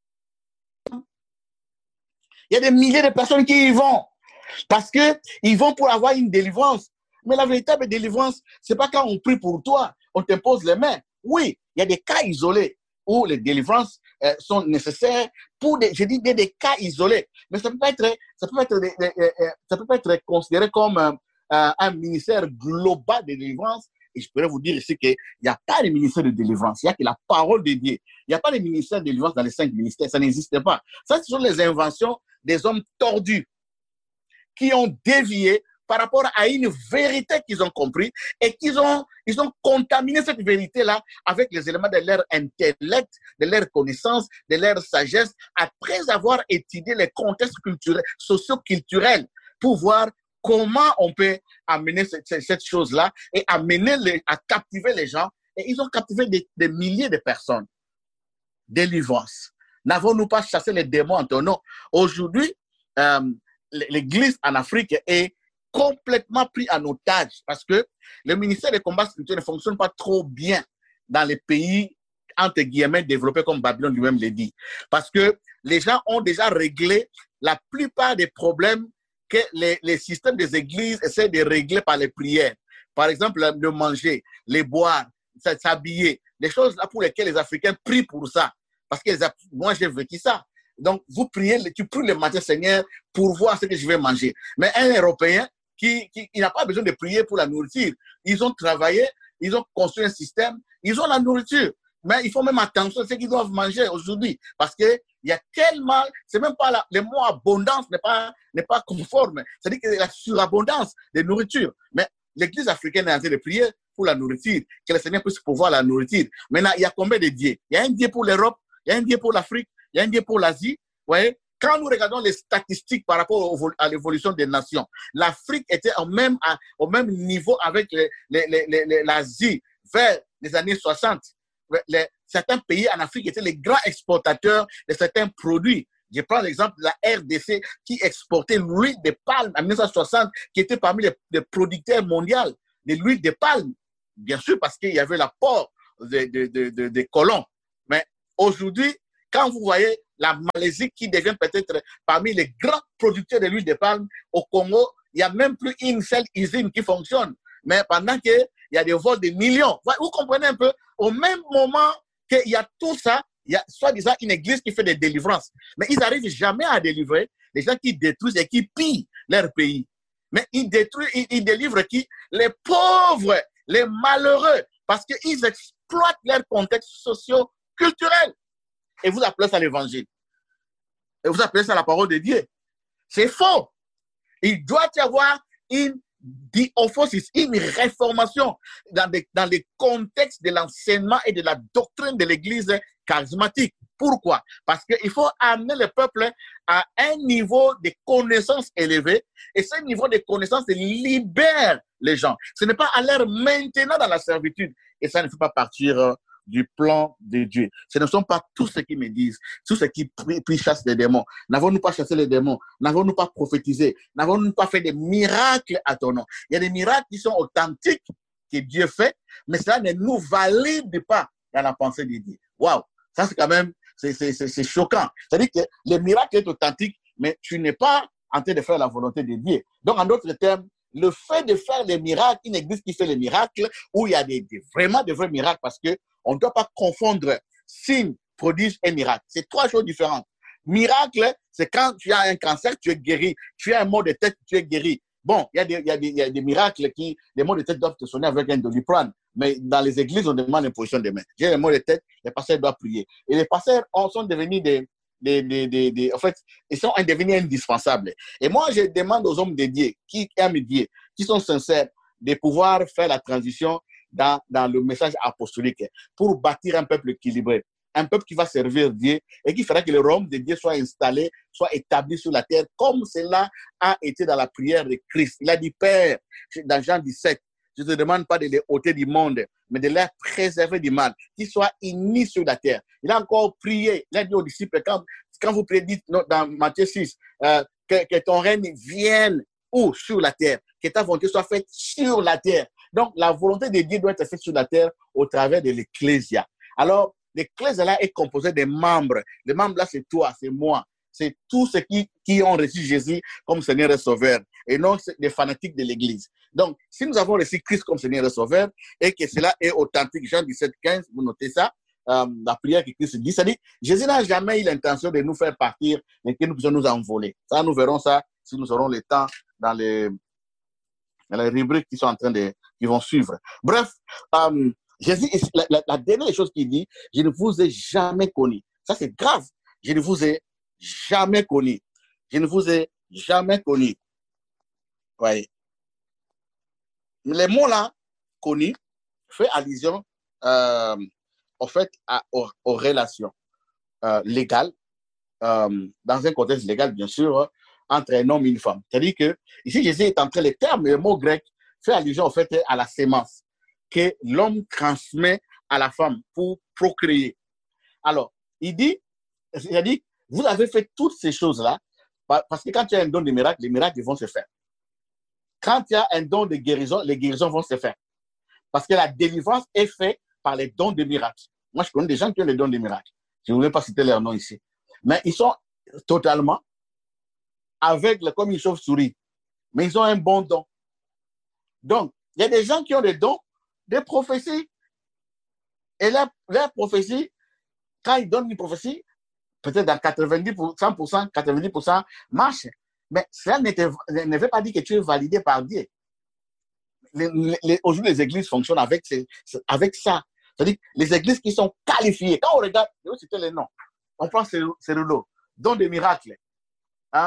Il y a des milliers de personnes qui y vont. Parce qu'ils vont pour avoir une délivrance. Mais la véritable délivrance, ce n'est pas quand on prie pour toi, on t'impose les mains. Oui, il y a des cas isolés où les délivrances euh, sont nécessaires pour des, je dis des, des cas isolés. Mais ça peut pas être, ça peut pas être, euh, ça peut pas être considéré comme euh, un ministère global de délivrance. Et je pourrais vous dire ici qu'il n'y a pas de ministère de délivrance, il n'y a que la parole de Dieu. Il n'y a pas de ministère de délivrance dans les cinq ministères, ça n'existe pas. Ça, ce sont les inventions des hommes tordus qui ont dévié par rapport à une vérité qu'ils ont compris et qu'ils ont, ils ont contaminé cette vérité-là avec les éléments de leur intellect, de leur connaissance, de leur sagesse, après avoir étudié les contextes culturels, socio-culturels, pour voir comment on peut amener cette, cette chose-là et amener les, à captiver les gens. Et ils ont captivé des, des milliers de personnes. Délivrance. N'avons-nous pas chassé les démons en ton nom? Aujourd'hui, euh, l'Église en Afrique est complètement pris en otage parce que le ministère des combats spirituels ne fonctionne pas trop bien dans les pays, entre guillemets, développés comme Babylone lui-même l'a dit. Parce que les gens ont déjà réglé la plupart des problèmes que les, les systèmes des églises essaient de régler par les prières. Par exemple, le manger, les boire, s'habiller, des choses là pour lesquelles les Africains prient pour ça. Parce que les, moi, j'ai vécu ça. Donc, vous priez, tu pries le matin, Seigneur, pour voir ce que je vais manger. Mais un Européen qui, qui il n'a pas besoin de prier pour la nourriture. Ils ont travaillé, ils ont construit un système, ils ont la nourriture. Mais il faut même attention à ce qu'ils doivent manger aujourd'hui. Parce qu'il y a tellement, c'est même pas la, le mot abondance n'est pas, n'est pas conforme. C'est-à-dire qu'il y a la surabondance de nourriture. Mais l'Église africaine est en train de prier pour la nourriture, que le Seigneur puisse pouvoir la nourriture. Maintenant, il y a combien de dieux? Il y a un dieu pour l'Europe, il y a un dieu pour l'Afrique, il y a un dieu pour l'Asie. Vous voyez? Quand nous regardons les statistiques par rapport au, à l'évolution des nations, l'Afrique était au même, à, au même niveau avec l'Asie vers les années soixante. Les, certains pays en Afrique étaient les grands exportateurs de certains produits. Je prends l'exemple de la R D C qui exportait l'huile de palme en mille neuf cent soixante, qui était parmi les, les producteurs mondiaux de l'huile de palme. Bien sûr, parce qu'il y avait l'apport des de, de, de, de colons. Mais aujourd'hui, quand vous voyez la Malaisie qui devient peut-être parmi les grands producteurs de l'huile de palme, au Congo, il n'y a même plus une seule usine qui fonctionne. Mais pendant qu'il y a des vols de millions, vous comprenez un peu, au même moment qu'il y a tout ça, il y a soi-disant une église qui fait des délivrances. Mais ils n'arrivent jamais à délivrer les gens qui détruisent et qui pillent leur pays. Mais ils détruisent, ils, ils délivrent qui? Les pauvres, les malheureux, parce qu'ils exploitent leur contexte socio-culturel. Et vous appelez ça l'évangile. Et vous appelez ça la parole de Dieu. C'est faux. Il doit y avoir une diophosis, une réformation dans, des, dans les contextes de l'enseignement et de la doctrine de l'Église charismatique. Pourquoi? Parce qu'il faut amener le peuple à un niveau de connaissance élevé et ce niveau de connaissance libère les gens. Ce n'est pas à l'air maintenant dans la servitude et ça ne fait pas partir du plan de Dieu. Ce ne sont pas tous ceux qui me disent, tous ceux qui prient, prient chassent les démons. N'avons-nous pas chassé les démons? N'avons-nous pas prophétisé? N'avons-nous pas fait des miracles à ton nom? Il y a des miracles qui sont authentiques que Dieu fait, mais cela ne nous valide pas dans la pensée de Dieu. Waouh! Ça, c'est quand même, c'est choquant. C'est-à-dire que le miracle est authentique, mais tu n'es pas en train de faire la volonté de Dieu. Donc, en d'autres termes, le fait de faire les miracles, une église qui fait les miracles, où il y a des, des, vraiment de vrais miracles, parce que on ne doit pas confondre signe, prodige et miracle. C'est trois choses différentes. Miracle, c'est quand tu as un cancer, tu es guéri. Tu as un mot de tête, tu es guéri. Bon, il y a des, il y a des, il y a des miracles qui, les mots de tête doivent te sonner avec un doliprane. Mais dans les églises, on demande l'imposition des mains. J'ai les mots de tête, les pasteurs doivent prier. Et les pasteurs sont devenus des, des, des, des, des en fait, ils sont devenus indispensables. Et moi, je demande aux hommes de Dieu, qui aiment Dieu, qui sont sincères, de pouvoir faire la transition dans, dans le message apostolique pour bâtir un peuple équilibré, un peuple qui va servir Dieu et qui fera que le royaume de Dieu soit installé, soit établi sur la terre, comme cela a été dans la prière de Christ. Il a dit, Père, dans Jean dix-sept, je ne te demande pas de les ôter du monde, mais de les préserver du mal, qu'ils soient unis sur la terre. Il a encore prié, il a dit aux disciples, quand, quand vous prédisez dans Matthieu six, euh, que, que ton règne vienne où? Sur la terre, que ta volonté soit faite sur la terre. Donc, la volonté de Dieu doit être faite sur la terre au travers de l'Ecclésia. Alors, l'Ecclésia là est composée des membres. Les membres là, c'est toi, c'est moi. C'est tous ceux qui, qui ont reçu Jésus comme Seigneur et Sauveur, et non des fanatiques de l'Église. Donc, si nous avons reçu Christ comme Seigneur et Sauveur, et que cela est authentique, Jean dix-sept, quinze, vous notez ça, euh, la prière que Christ dit, ça dit, Jésus n'a jamais eu l'intention de nous faire partir et que nous puissions nous envoler. Ça, nous verrons ça si nous aurons le temps dans les, dans les rubriques qui sont en train de, qui vont suivre. Bref, euh, Jésus, la, la, la dernière chose qu'il dit, je ne vous ai jamais connu. Ça, c'est grave. Je ne vous ai jamais connu. Je ne vous ai jamais connu. Voyez. Les mots-là, connu, fait allusion, euh, en fait, à, aux, aux relations euh, légales, euh, dans un contexte légal, bien sûr, entre un homme et une femme. C'est-à-dire que, ici, Jésus est en train, le terme, le mot grec, fait allusion, en fait, à la sémence que l'homme transmet à la femme pour procréer. Alors, il dit, il a dit, vous avez fait toutes ces choses-là, parce que quand tu as un don de miracle, les miracles vont se faire. Quand il y a un don de guérison, les guérisons vont se faire. Parce que la délivrance est faite par les dons de miracles. Moi, je connais des gens qui ont les dons de miracles. Je ne voulais pas citer leur nom ici. Mais ils sont totalement aveugles comme une chauve-souris. Mais ils ont un bon don. Donc, il y a des gens qui ont des dons de prophétie. Et leur, leur prophétie, quand ils donnent une prophétie, peut-être dans quatre-vingt-dix pour cent, cent pour cent, quatre-vingt-dix pour cent marche. Mais cela ne veut pas dire que tu es validé par Dieu. Aujourd'hui, les églises fonctionnent avec, avec ça. C'est-à-dire les églises qui sont qualifiées. Quand on regarde, je vais citer les noms. On prend Cérulo, don des miracles. Hein?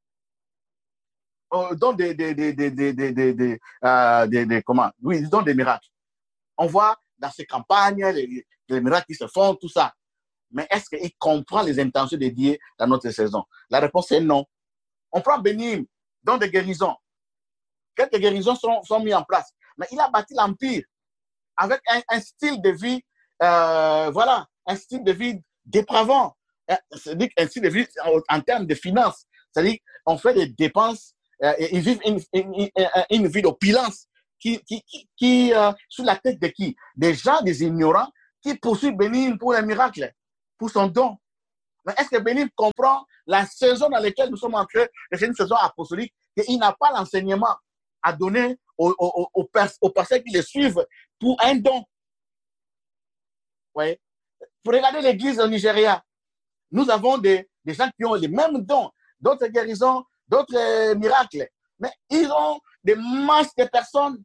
Don des, des, des, des, des, des, des, des, euh, des, des, comment? Oui, don des miracles. On voit dans ces campagnes, les, les miracles qui se font, tout ça. Mais est-ce qu'il comprend les intentions de Dieu dans notre saison? La réponse est non. On prend Bénim, don de guérison. Quelques guérisons sont, sont mises en place. Mais il a bâti l'empire avec un, un style de vie, euh, voilà, un style de vie dépravant, c'est-à-dire ainsi de vivre en, en termes de finances. C'est-à-dire qu'on fait des dépenses, euh, ils vivent une, une, une, une vie d'opulence qui, qui, qui, qui euh, sous la tête de qui? Des gens, des ignorants qui poursuivent Bénin pour un miracle, pour son don. Mais est-ce que Bénin comprend la saison dans laquelle nous sommes entrés? C'est une saison apostolique et il n'a pas l'enseignement à donner aux, aux, aux, aux personnes qui le suivent pour un don. Ouais. Pour regarder l'église au Nigeria, nous avons des, des gens qui ont les mêmes dons, d'autres guérisons, d'autres euh, miracles. Mais ils ont des masses de personnes.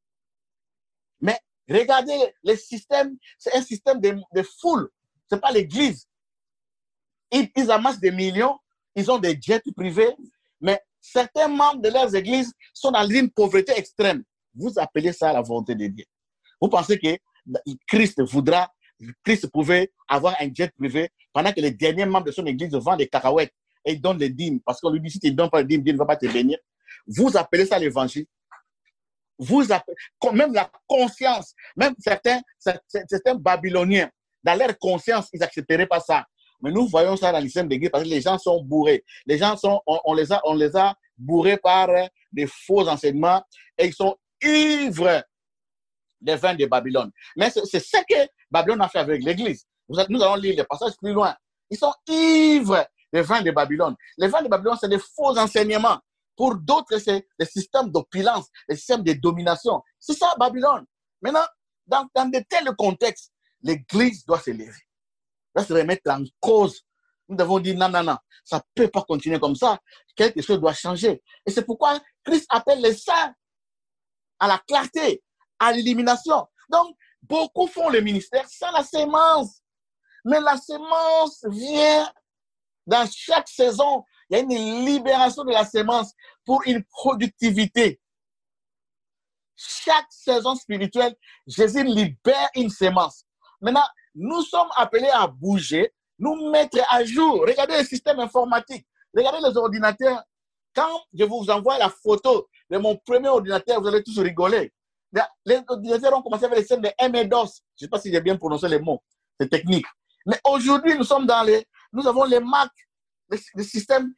Mais regardez le système, c'est un système de, de foule. Ce n'est pas l'église. Ils, ils amassent des millions, ils ont des jets privés, mais certains membres de leurs églises sont dans une pauvreté extrême. Vous appelez ça la volonté de Dieu. Vous pensez que Christ voudra, Christ pouvait avoir un jet privé pendant que les derniers membres de son église vendent des cacahuètes et ils donnent les dîmes parce qu'on lui dit si tu ne donnes pas les dîmes, Dieu ne va pas te bénir. Vous appelez ça l'évangile. Vous appelez, même la conscience, même certains, certains Babyloniens, dans leur conscience, ils n'accepteraient pas ça. Mais nous voyons ça dans le système d'église parce que les gens sont bourrés. Les gens sont, on, on, les a, on les a bourrés par des faux enseignements et ils sont ivres des vins de Babylone. Mais c'est ce que Babylone a fait avec l'église. Nous allons lire les passages plus loin. Ils sont ivres des vins de Babylone. Les vins de Babylone, c'est des faux enseignements. Pour d'autres, c'est des systèmes d'opulence, des systèmes de domination. C'est ça, Babylone. Maintenant, dans, dans de tels contextes, l'église doit se lever. Doit se remettre en cause. Nous devons dire non, non, non. Ça ne peut pas continuer comme ça. Quelque chose doit changer. Et c'est pourquoi Christ appelle les saints à la clarté, à l'élimination. Donc, beaucoup font le ministère sans la sémence. Mais la sémence vient dans chaque saison. Il y a une libération de la sémence pour une productivité. Chaque saison spirituelle, Jésus libère une sémence. Maintenant, nous sommes appelés à bouger, nous mettre à jour. Regardez le système informatique. Regardez les ordinateurs. Quand je vous envoie la photo de mon premier ordinateur, vous allez tous rigoler. Les ordinateurs ont commencé avec les systèmes de M et DOS. Je ne sais pas si j'ai bien prononcé les mots. C'est technique. Mais aujourd'hui, nous sommes dans les... Nous avons les Mac, le, le système,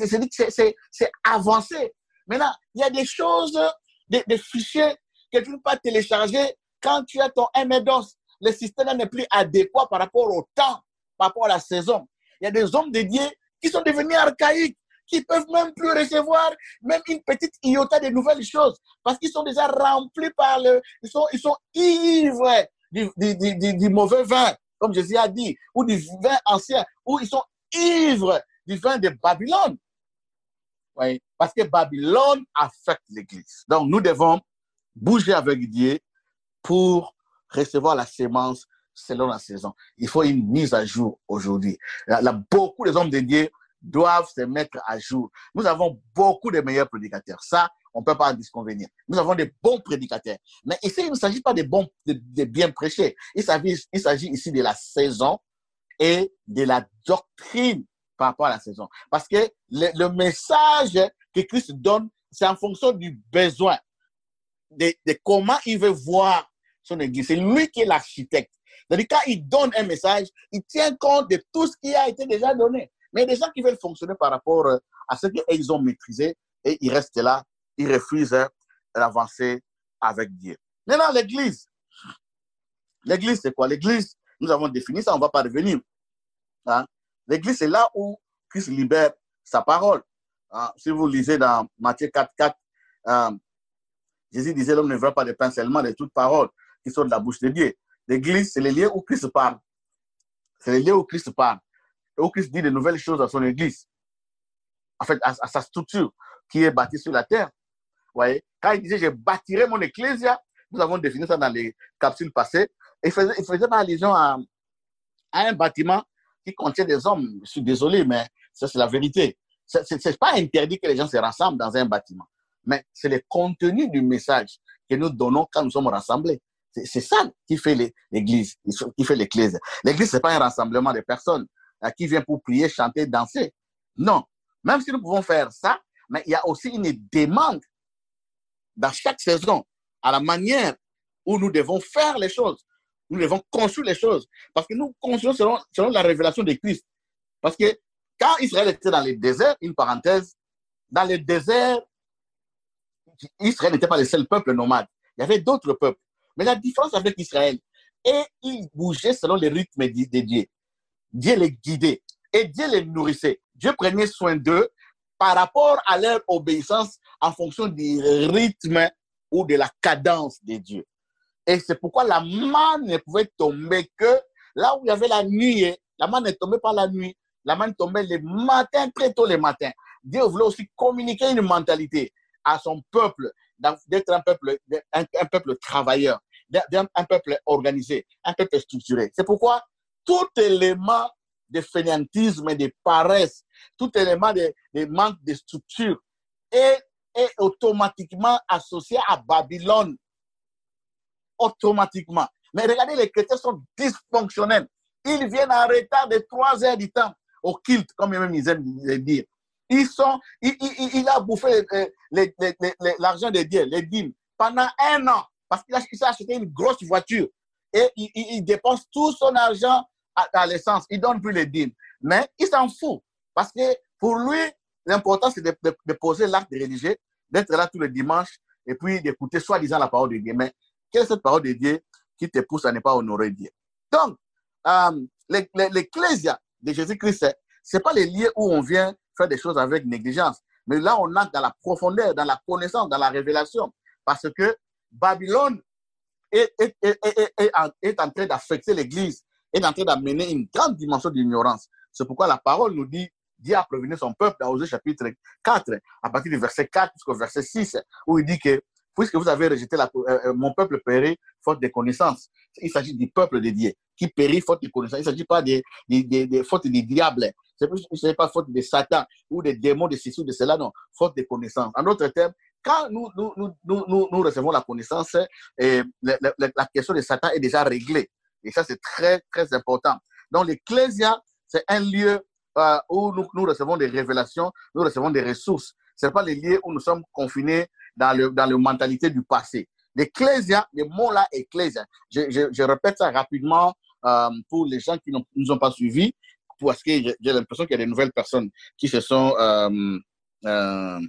c'est avancé. Maintenant, il y a des choses, des, des fichiers que tu ne peux pas télécharger quand tu as ton M et DOS. Le système n'est plus adéquat par rapport au temps, par rapport à la saison. Il y a des hommes dédiés qui sont devenus archaïques, qui ne peuvent même plus recevoir même une petite iota de nouvelles choses, parce qu'ils sont déjà remplis par le... Ils sont, ils sont ivres du, du, du, du mauvais vin, comme Jésus a dit, ou du vin ancien, ou ils sont ivres du vin de Babylone. Oui, parce que Babylone affecte l'Église. Donc, nous devons bouger avec Dieu pour recevoir la sémence selon la saison. Il faut une mise à jour aujourd'hui. Beaucoup des hommes de Dieu doivent se mettre à jour. Nous avons beaucoup de meilleurs prédicateurs. Ça, on ne peut pas en disconvenir. Nous avons des bons prédicateurs. Mais ici, il ne s'agit pas de, bons, de, de bien prêcher. Il s'agit, il s'agit ici de la saison et de la doctrine par rapport à la saison. Parce que le, le message que Christ donne, c'est en fonction du besoin, de, de comment il veut voir son église. C'est lui qui est l'architecte. C'est-à-dire, quand il donne un message, il tient compte de tout ce qui a été déjà donné. Mais il y a des gens qui veulent fonctionner par rapport à ce qu'ils ont maîtrisé et ils restent là, ils refusent d'avancer avec Dieu. Maintenant, l'église. L'église, c'est quoi? L'église, nous avons défini ça, on ne va pas revenir. Hein? L'église, c'est là où Christ libère sa parole. Hein? Si vous lisez dans Matthieu quatre, quatre, euh, Jésus disait, l'homme ne veut pas de pain seulement, de toutes paroles qui sont de la bouche de Dieu. L'église, c'est le lieu où Christ parle. C'est le lieu où Christ parle. Où Christ dit de nouvelles choses à son église. En fait, à, à sa structure qui est bâtie sur la terre. Vous voyez? Quand il disait, je bâtirai mon ecclésia, nous avons défini ça dans les capsules passées. Et il faisait, il faisait pas allusion à, à un bâtiment qui contient des hommes. Je suis désolé, mais ça, c'est la vérité. Ce n'est pas interdit que les gens se rassemblent dans un bâtiment. Mais c'est le contenu du message que nous donnons quand nous sommes rassemblés. C'est ça qui fait l'église, qui fait l'église. L'église, ce n'est pas un rassemblement de personnes qui viennent pour prier, chanter, danser. Non. Même si nous pouvons faire ça, mais il y a aussi une demande dans chaque saison à la manière où nous devons faire les choses. Nous devons construire les choses. Parce que nous construisons selon, selon la révélation de Christ. Parce que quand Israël était dans les déserts, une parenthèse, dans les déserts, Israël n'était pas le seul peuple nomade. Il y avait d'autres peuples. Mais la différence avec Israël, et ils bougeaient selon les rythmes de Dieu. Dieu les guidait et Dieu les nourrissait. Dieu prenait soin d'eux par rapport à leur obéissance en fonction du rythme ou de la cadence de Dieu. Et c'est pourquoi la manne ne pouvait tomber que là où il y avait la nuit. La manne ne tombait pas la nuit. La manne tombait le matin, très tôt le matin. Dieu voulait aussi communiquer une mentalité à son peuple, d'être un peuple, un, un peuple travailleur, un peuple organisé, un peuple structuré. C'est pourquoi tout élément de fainéantisme et de paresse, tout élément de, de manque de structure est, est automatiquement associé à Babylone. Automatiquement. Mais regardez, les chrétiens sont dysfonctionnels. Ils viennent en retard de trois heures du temps au culte, comme même ils aiment dire. Ils sont, il, il, il a bouffé l'argent de Dieu, les dîmes, pendant un an, parce qu'il a, il a acheté une grosse voiture et il, il, il dépense tout son argent à, à l'essence. Il ne donne plus les dîmes. Mais il s'en fout, parce que pour lui, l'important, c'est de, de, de poser l'acte religieux, d'être là tous les dimanches et puis d'écouter soi-disant la parole de Dieu. Mais quelle est cette parole de Dieu qui te pousse à ne pas honorer Dieu? Donc, euh, l'ecclésia de Jésus-Christ, ce n'est pas les lieux où on vient faire des choses avec négligence. Mais là, on entre dans la profondeur, dans la connaissance, dans la révélation. Parce que Babylone est, est, est, est, est, en, est en train d'affecter l'Église, est en train d'amener une grande dimension d'ignorance. C'est pourquoi la parole nous dit, Dieu a prévenu son peuple dans Osée chapitre quatre, à partir du verset quatre jusqu'au verset six, où il dit que puisque vous avez rejeté la, euh, mon peuple périt faute de connaissances. Il s'agit du peuple de Dieu qui périt faute de connaissances. Il ne s'agit pas des de, de, de, faute du diable. Ce n'est pas faute de Satan ou des démons de ceci ou de cela, non. Faute de connaissances. En d'autres termes, quand nous, nous, nous, nous, nous recevons la connaissance, eh, la, la, la question de Satan est déjà réglée. Et ça, c'est très, très important. Donc, l'Ecclésia, c'est un lieu euh, où nous, nous recevons des révélations, nous recevons des ressources. Ce n'est pas les lieux où nous sommes confinés dans le, dans la mentalité du passé. L'ecclésia, le mot là, ecclésia, je, je, je répète ça rapidement euh, pour les gens qui ne nous ont pas suivis, parce que j'ai l'impression qu'il y a des nouvelles personnes qui se sont euh, euh, euh,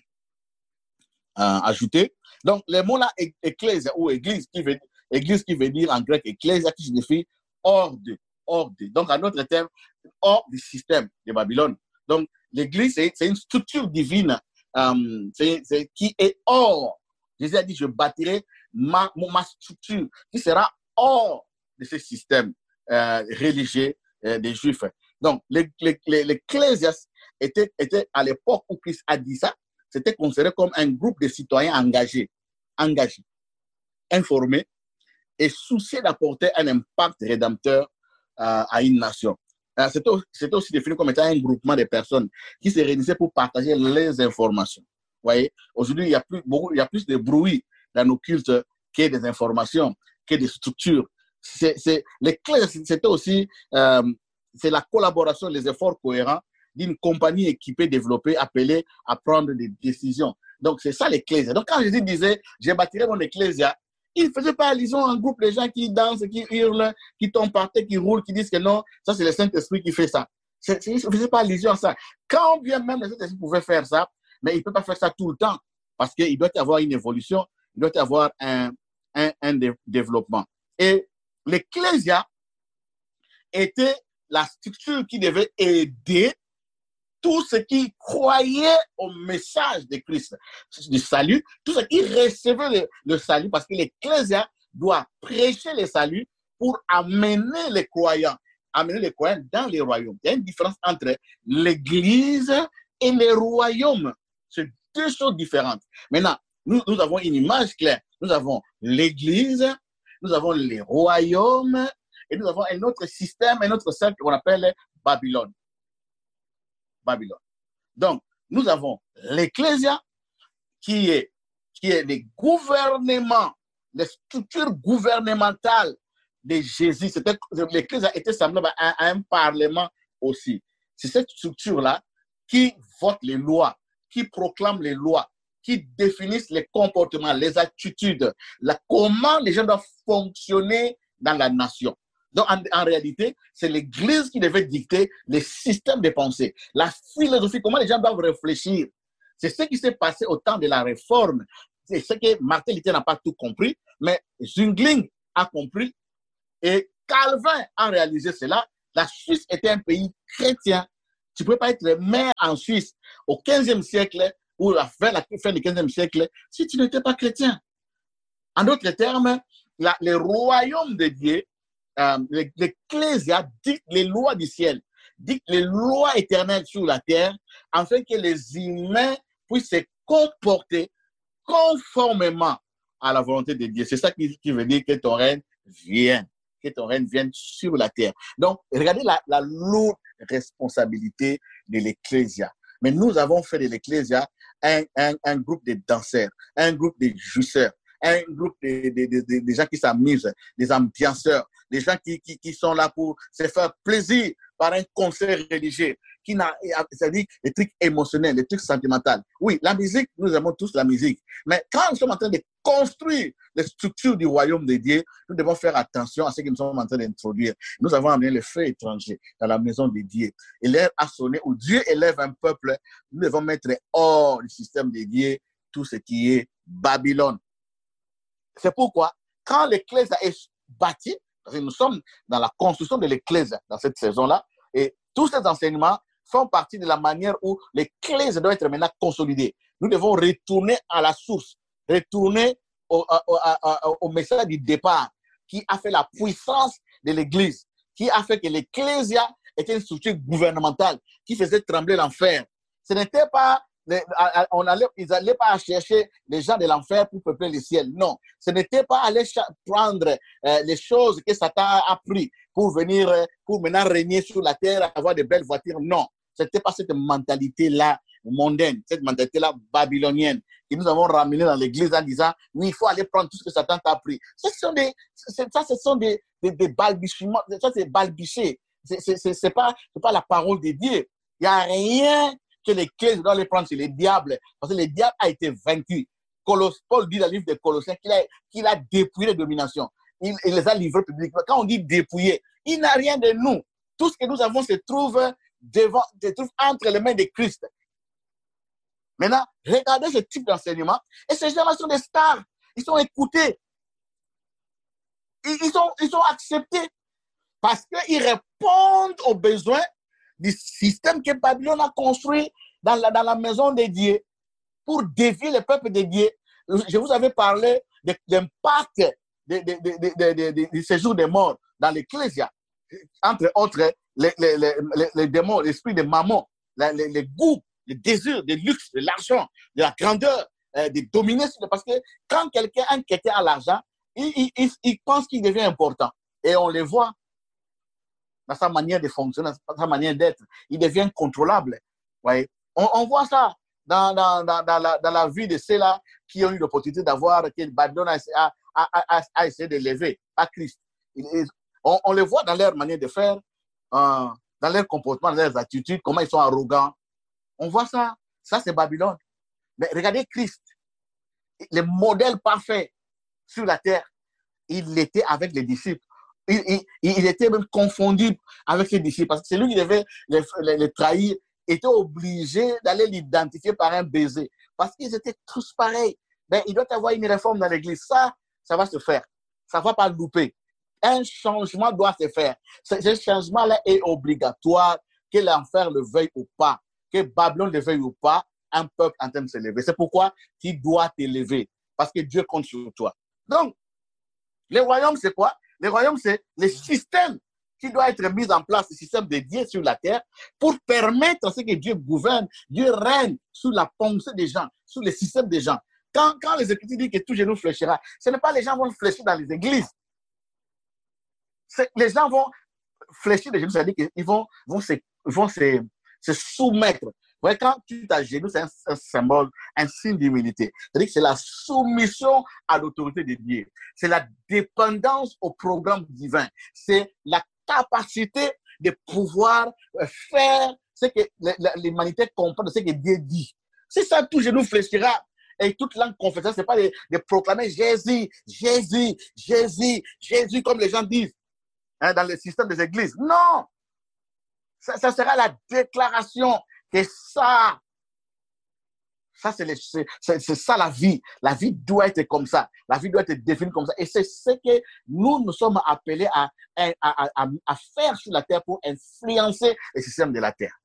ajoutées. Donc, le mot là, ecclésia ou église qui, veut, église qui veut dire en grec ecclésia, qui signifie hors de, hors de. Donc, en autre terme, hors du système de Babylone. Donc, l'église, c'est une structure divine euh, c'est, c'est, qui est hors. Jésus a dit, je bâtirai ma, ma structure qui sera hors de ce système euh, religieux euh, des Juifs. Donc, l'Ecclésias était, était à l'époque où Christ a dit ça, c'était considéré comme un groupe de citoyens engagés, engagés, informés et soucieux d'apporter un impact rédempteur euh, à une nation. Euh, c'était aussi défini comme étant un groupement de personnes qui se réunissaient pour partager les informations. Vous voyez, aujourd'hui, il y a plus, beaucoup, il y a plus de bruit dans nos cultes que des informations, que des structures. L'Ecclésias, c'était aussi euh, c'est la collaboration, les efforts cohérents d'une compagnie équipée, développée, appelée à prendre des décisions. Donc, c'est ça l'Ecclésia. Donc, quand Jésus disait, j'ai bâtirai mon Ecclésia, il ne faisait pas allusion à un groupe de gens qui dansent, qui hurlent, qui tombent par terre, qui roulent, qui disent que non, ça c'est le Saint-Esprit qui fait ça. Il ne faisait pas allusion à ça. Quand bien même le Saint-Esprit pouvait faire ça, mais il ne peut pas faire ça tout le temps, parce qu'il doit y avoir une évolution, il doit y avoir un, un, un développement. Et l'Ecclésia était la structure qui devait aider tous ceux qui croyaient au message de Christ, du salut, tous ceux qui recevaient le, le salut, parce que l'Ecclésia doit prêcher le salut pour amener les croyants, amener les croyants dans les royaumes. Il y a une différence entre l'Église et les royaumes. C'est deux choses différentes. Maintenant, nous, nous avons une image claire. Nous avons l'Église, nous avons les royaumes, et nous avons un autre système, un autre cercle qu'on appelle Babylone. Babylone. Donc, nous avons l'Ecclésia qui est, qui est le gouvernement, les structures gouvernementales de Jésus. L'Ecclésia était semblable à, à un parlement aussi. C'est cette structure-là qui vote les lois, qui proclame les lois, qui définissent les comportements, les attitudes, la, comment les gens doivent fonctionner dans la nation. Donc, en, en réalité, c'est l'Église qui devait dicter les systèmes de pensée, la philosophie, comment les gens doivent réfléchir. C'est ce qui s'est passé au temps de la Réforme. C'est ce que Martin Luther n'a pas tout compris, mais Zwingli a compris et Calvin a réalisé cela. La Suisse était un pays chrétien. Tu ne peux pas être maire en Suisse au quinzième siècle ou vers la fin du quinzième siècle si tu n'étais pas chrétien. En d'autres termes, la, le royaume de Dieu, euh, l'Ecclésia dicte les lois du ciel, dicte les lois éternelles sur la terre, afin que les humains puissent se comporter conformément à la volonté de Dieu. C'est ça qui, qui veut dire que ton règne vienne, que ton règne vienne sur la terre. Donc, regardez la, la lourde responsabilité de l'Ecclésia. Mais nous avons fait de l'Ecclésia un, un, un groupe de danseurs, un groupe de jouisseurs, un groupe de, de, de, de, de gens qui s'amusent, des ambianceurs, des gens qui, qui, qui sont là pour se faire plaisir par un concert religieux, qui n'a, c'est-à-dire des trucs émotionnels, des trucs sentimentaux. Oui, la musique, nous aimons tous la musique. Mais quand nous sommes en train de construire les structures du royaume de Dieu, nous devons faire attention à ce que nous sommes en train d'introduire. Nous avons amené le feu étranger dans la maison de Dieu. Et l'heure a sonné où Dieu élève un peuple. Nous devons mettre hors du système de Dieu tout ce qui est Babylone. C'est pourquoi, quand l'Ecclésia est bâtie, parce que nous sommes dans la construction de l'Ecclésia dans cette saison-là, et tous ces enseignements font partie de la manière où l'Ecclésia doit être maintenant consolidée. Nous devons retourner à la source, retourner au, au, au, au message du départ qui a fait la puissance de l'Église, qui a fait que l'Ecclésia était une structure gouvernementale qui faisait trembler l'enfer. Ce n'était pas On allait, ils n'allaient pas chercher les gens de l'enfer pour peupler le ciel. Non, ce n'était pas aller prendre euh, les choses que Satan a pris pour venir, euh, pour maintenant régner sur la terre, avoir de belles voitures. Non, ce n'était pas cette mentalité-là mondaine, cette mentalité-là babylonienne que nous avons ramenée dans l'église en disant oui, il faut aller prendre tout ce que Satan t'a pris. Ce sont des, ça, ce sont des, des, des balbutiements, ça c'est balbutier. Ce n'est pas, pas la parole de Dieu. Il n'y a rien que l'Église doit les prendre sur les diables, parce que le diable a été vaincu. Colosse, Paul dit dans le livre de Colossiens qu'il a, qu'il a dépouillé les dominations. Il, il les a livrées publiquement. Quand on dit dépouiller, il n'a rien de nous. Tout ce que nous avons se trouve, devant, se trouve entre les mains de Christ. Maintenant, regardez ce type d'enseignement. Et ces gens-là sont des stars. Ils sont écoutés. Ils, ils, sont, ils sont acceptés parce qu'ils répondent aux besoins du système que Babylone a construit dans la, dans la maison de Dieu pour dévier le peuple de Dieu. Je vous avais parlé de l'impact du séjour des morts dans l'Ecclésia. Entre autres, les, les, les, les, les démons, l'esprit de mammon, les, les, les goûts, les désirs, de luxe, de l'argent, de la grandeur, euh, de dominer. Parce que quand quelqu'un, un quelqu'un a l'argent, il, il, il pense qu'il devient important. Et on le voit dans sa manière de fonctionner, dans sa manière d'être. Il devient contrôlable. Ouais. On, on voit ça dans, dans, dans, dans, la, dans la vie de ceux-là qui ont eu l'opportunité d'avoir, que Babylone a, a, a, a essayé de lever à Christ. Il, on, on les voit dans leur manière de faire, euh, dans leur comportement, dans leurs attitudes, comment ils sont arrogants. On voit ça. Ça, c'est Babylone. Mais regardez Christ, le modèle parfait sur la terre. Il était avec les disciples. Il, il, il était même confondu avec ses disciples parce que celui qui devait les, les, les trahir était obligé d'aller l'identifier par un baiser parce qu'ils étaient tous pareils. Ben, il doit y avoir une réforme dans l'église. Ça, ça va se faire. Ça ne va pas louper. Un changement doit se faire. Ce, ce changement-là est obligatoire, que l'enfer le veuille ou pas, que Babylone le veuille ou pas, un peuple en train de se lever. C'est pourquoi tu dois t'élever parce que Dieu compte sur toi. Donc, le royaume, c'est quoi? Le royaume, c'est le système qui doit être mis en place, le système de Dieu sur la terre, pour permettre à ce que Dieu gouverne, Dieu règne sous la pensée des gens, sous le système des gens. Quand, quand les Écritures disent que tout genou fléchira, ce n'est pas les gens vont fléchir dans les églises. Les gens vont fléchir les genoux, c'est-à-dire qu'ils vont, vont, se, vont se, se soumettre. Vous voyez, quand tu t'agenouilles, c'est un, un symbole, un signe d'humilité. C'est-à-dire que c'est la soumission à l'autorité de Dieu. C'est la dépendance au programme divin. C'est la capacité de pouvoir faire ce que l'humanité comprend de ce que Dieu dit. Si ça, tout genou fléchira et toute langue confessera, ce n'est pas de, de proclamer Jésus, Jésus, Jésus, Jésus, comme les gens disent. hein, dans le système des églises. Non! Ça, ça sera la déclaration que ça, ça c'est, c'est, c'est, c'est ça la vie. La vie doit être comme ça. La vie doit être définie comme ça. Et c'est ce que nous nous sommes appelés à, à, à, à, à faire sur la terre pour influencer le système de la terre.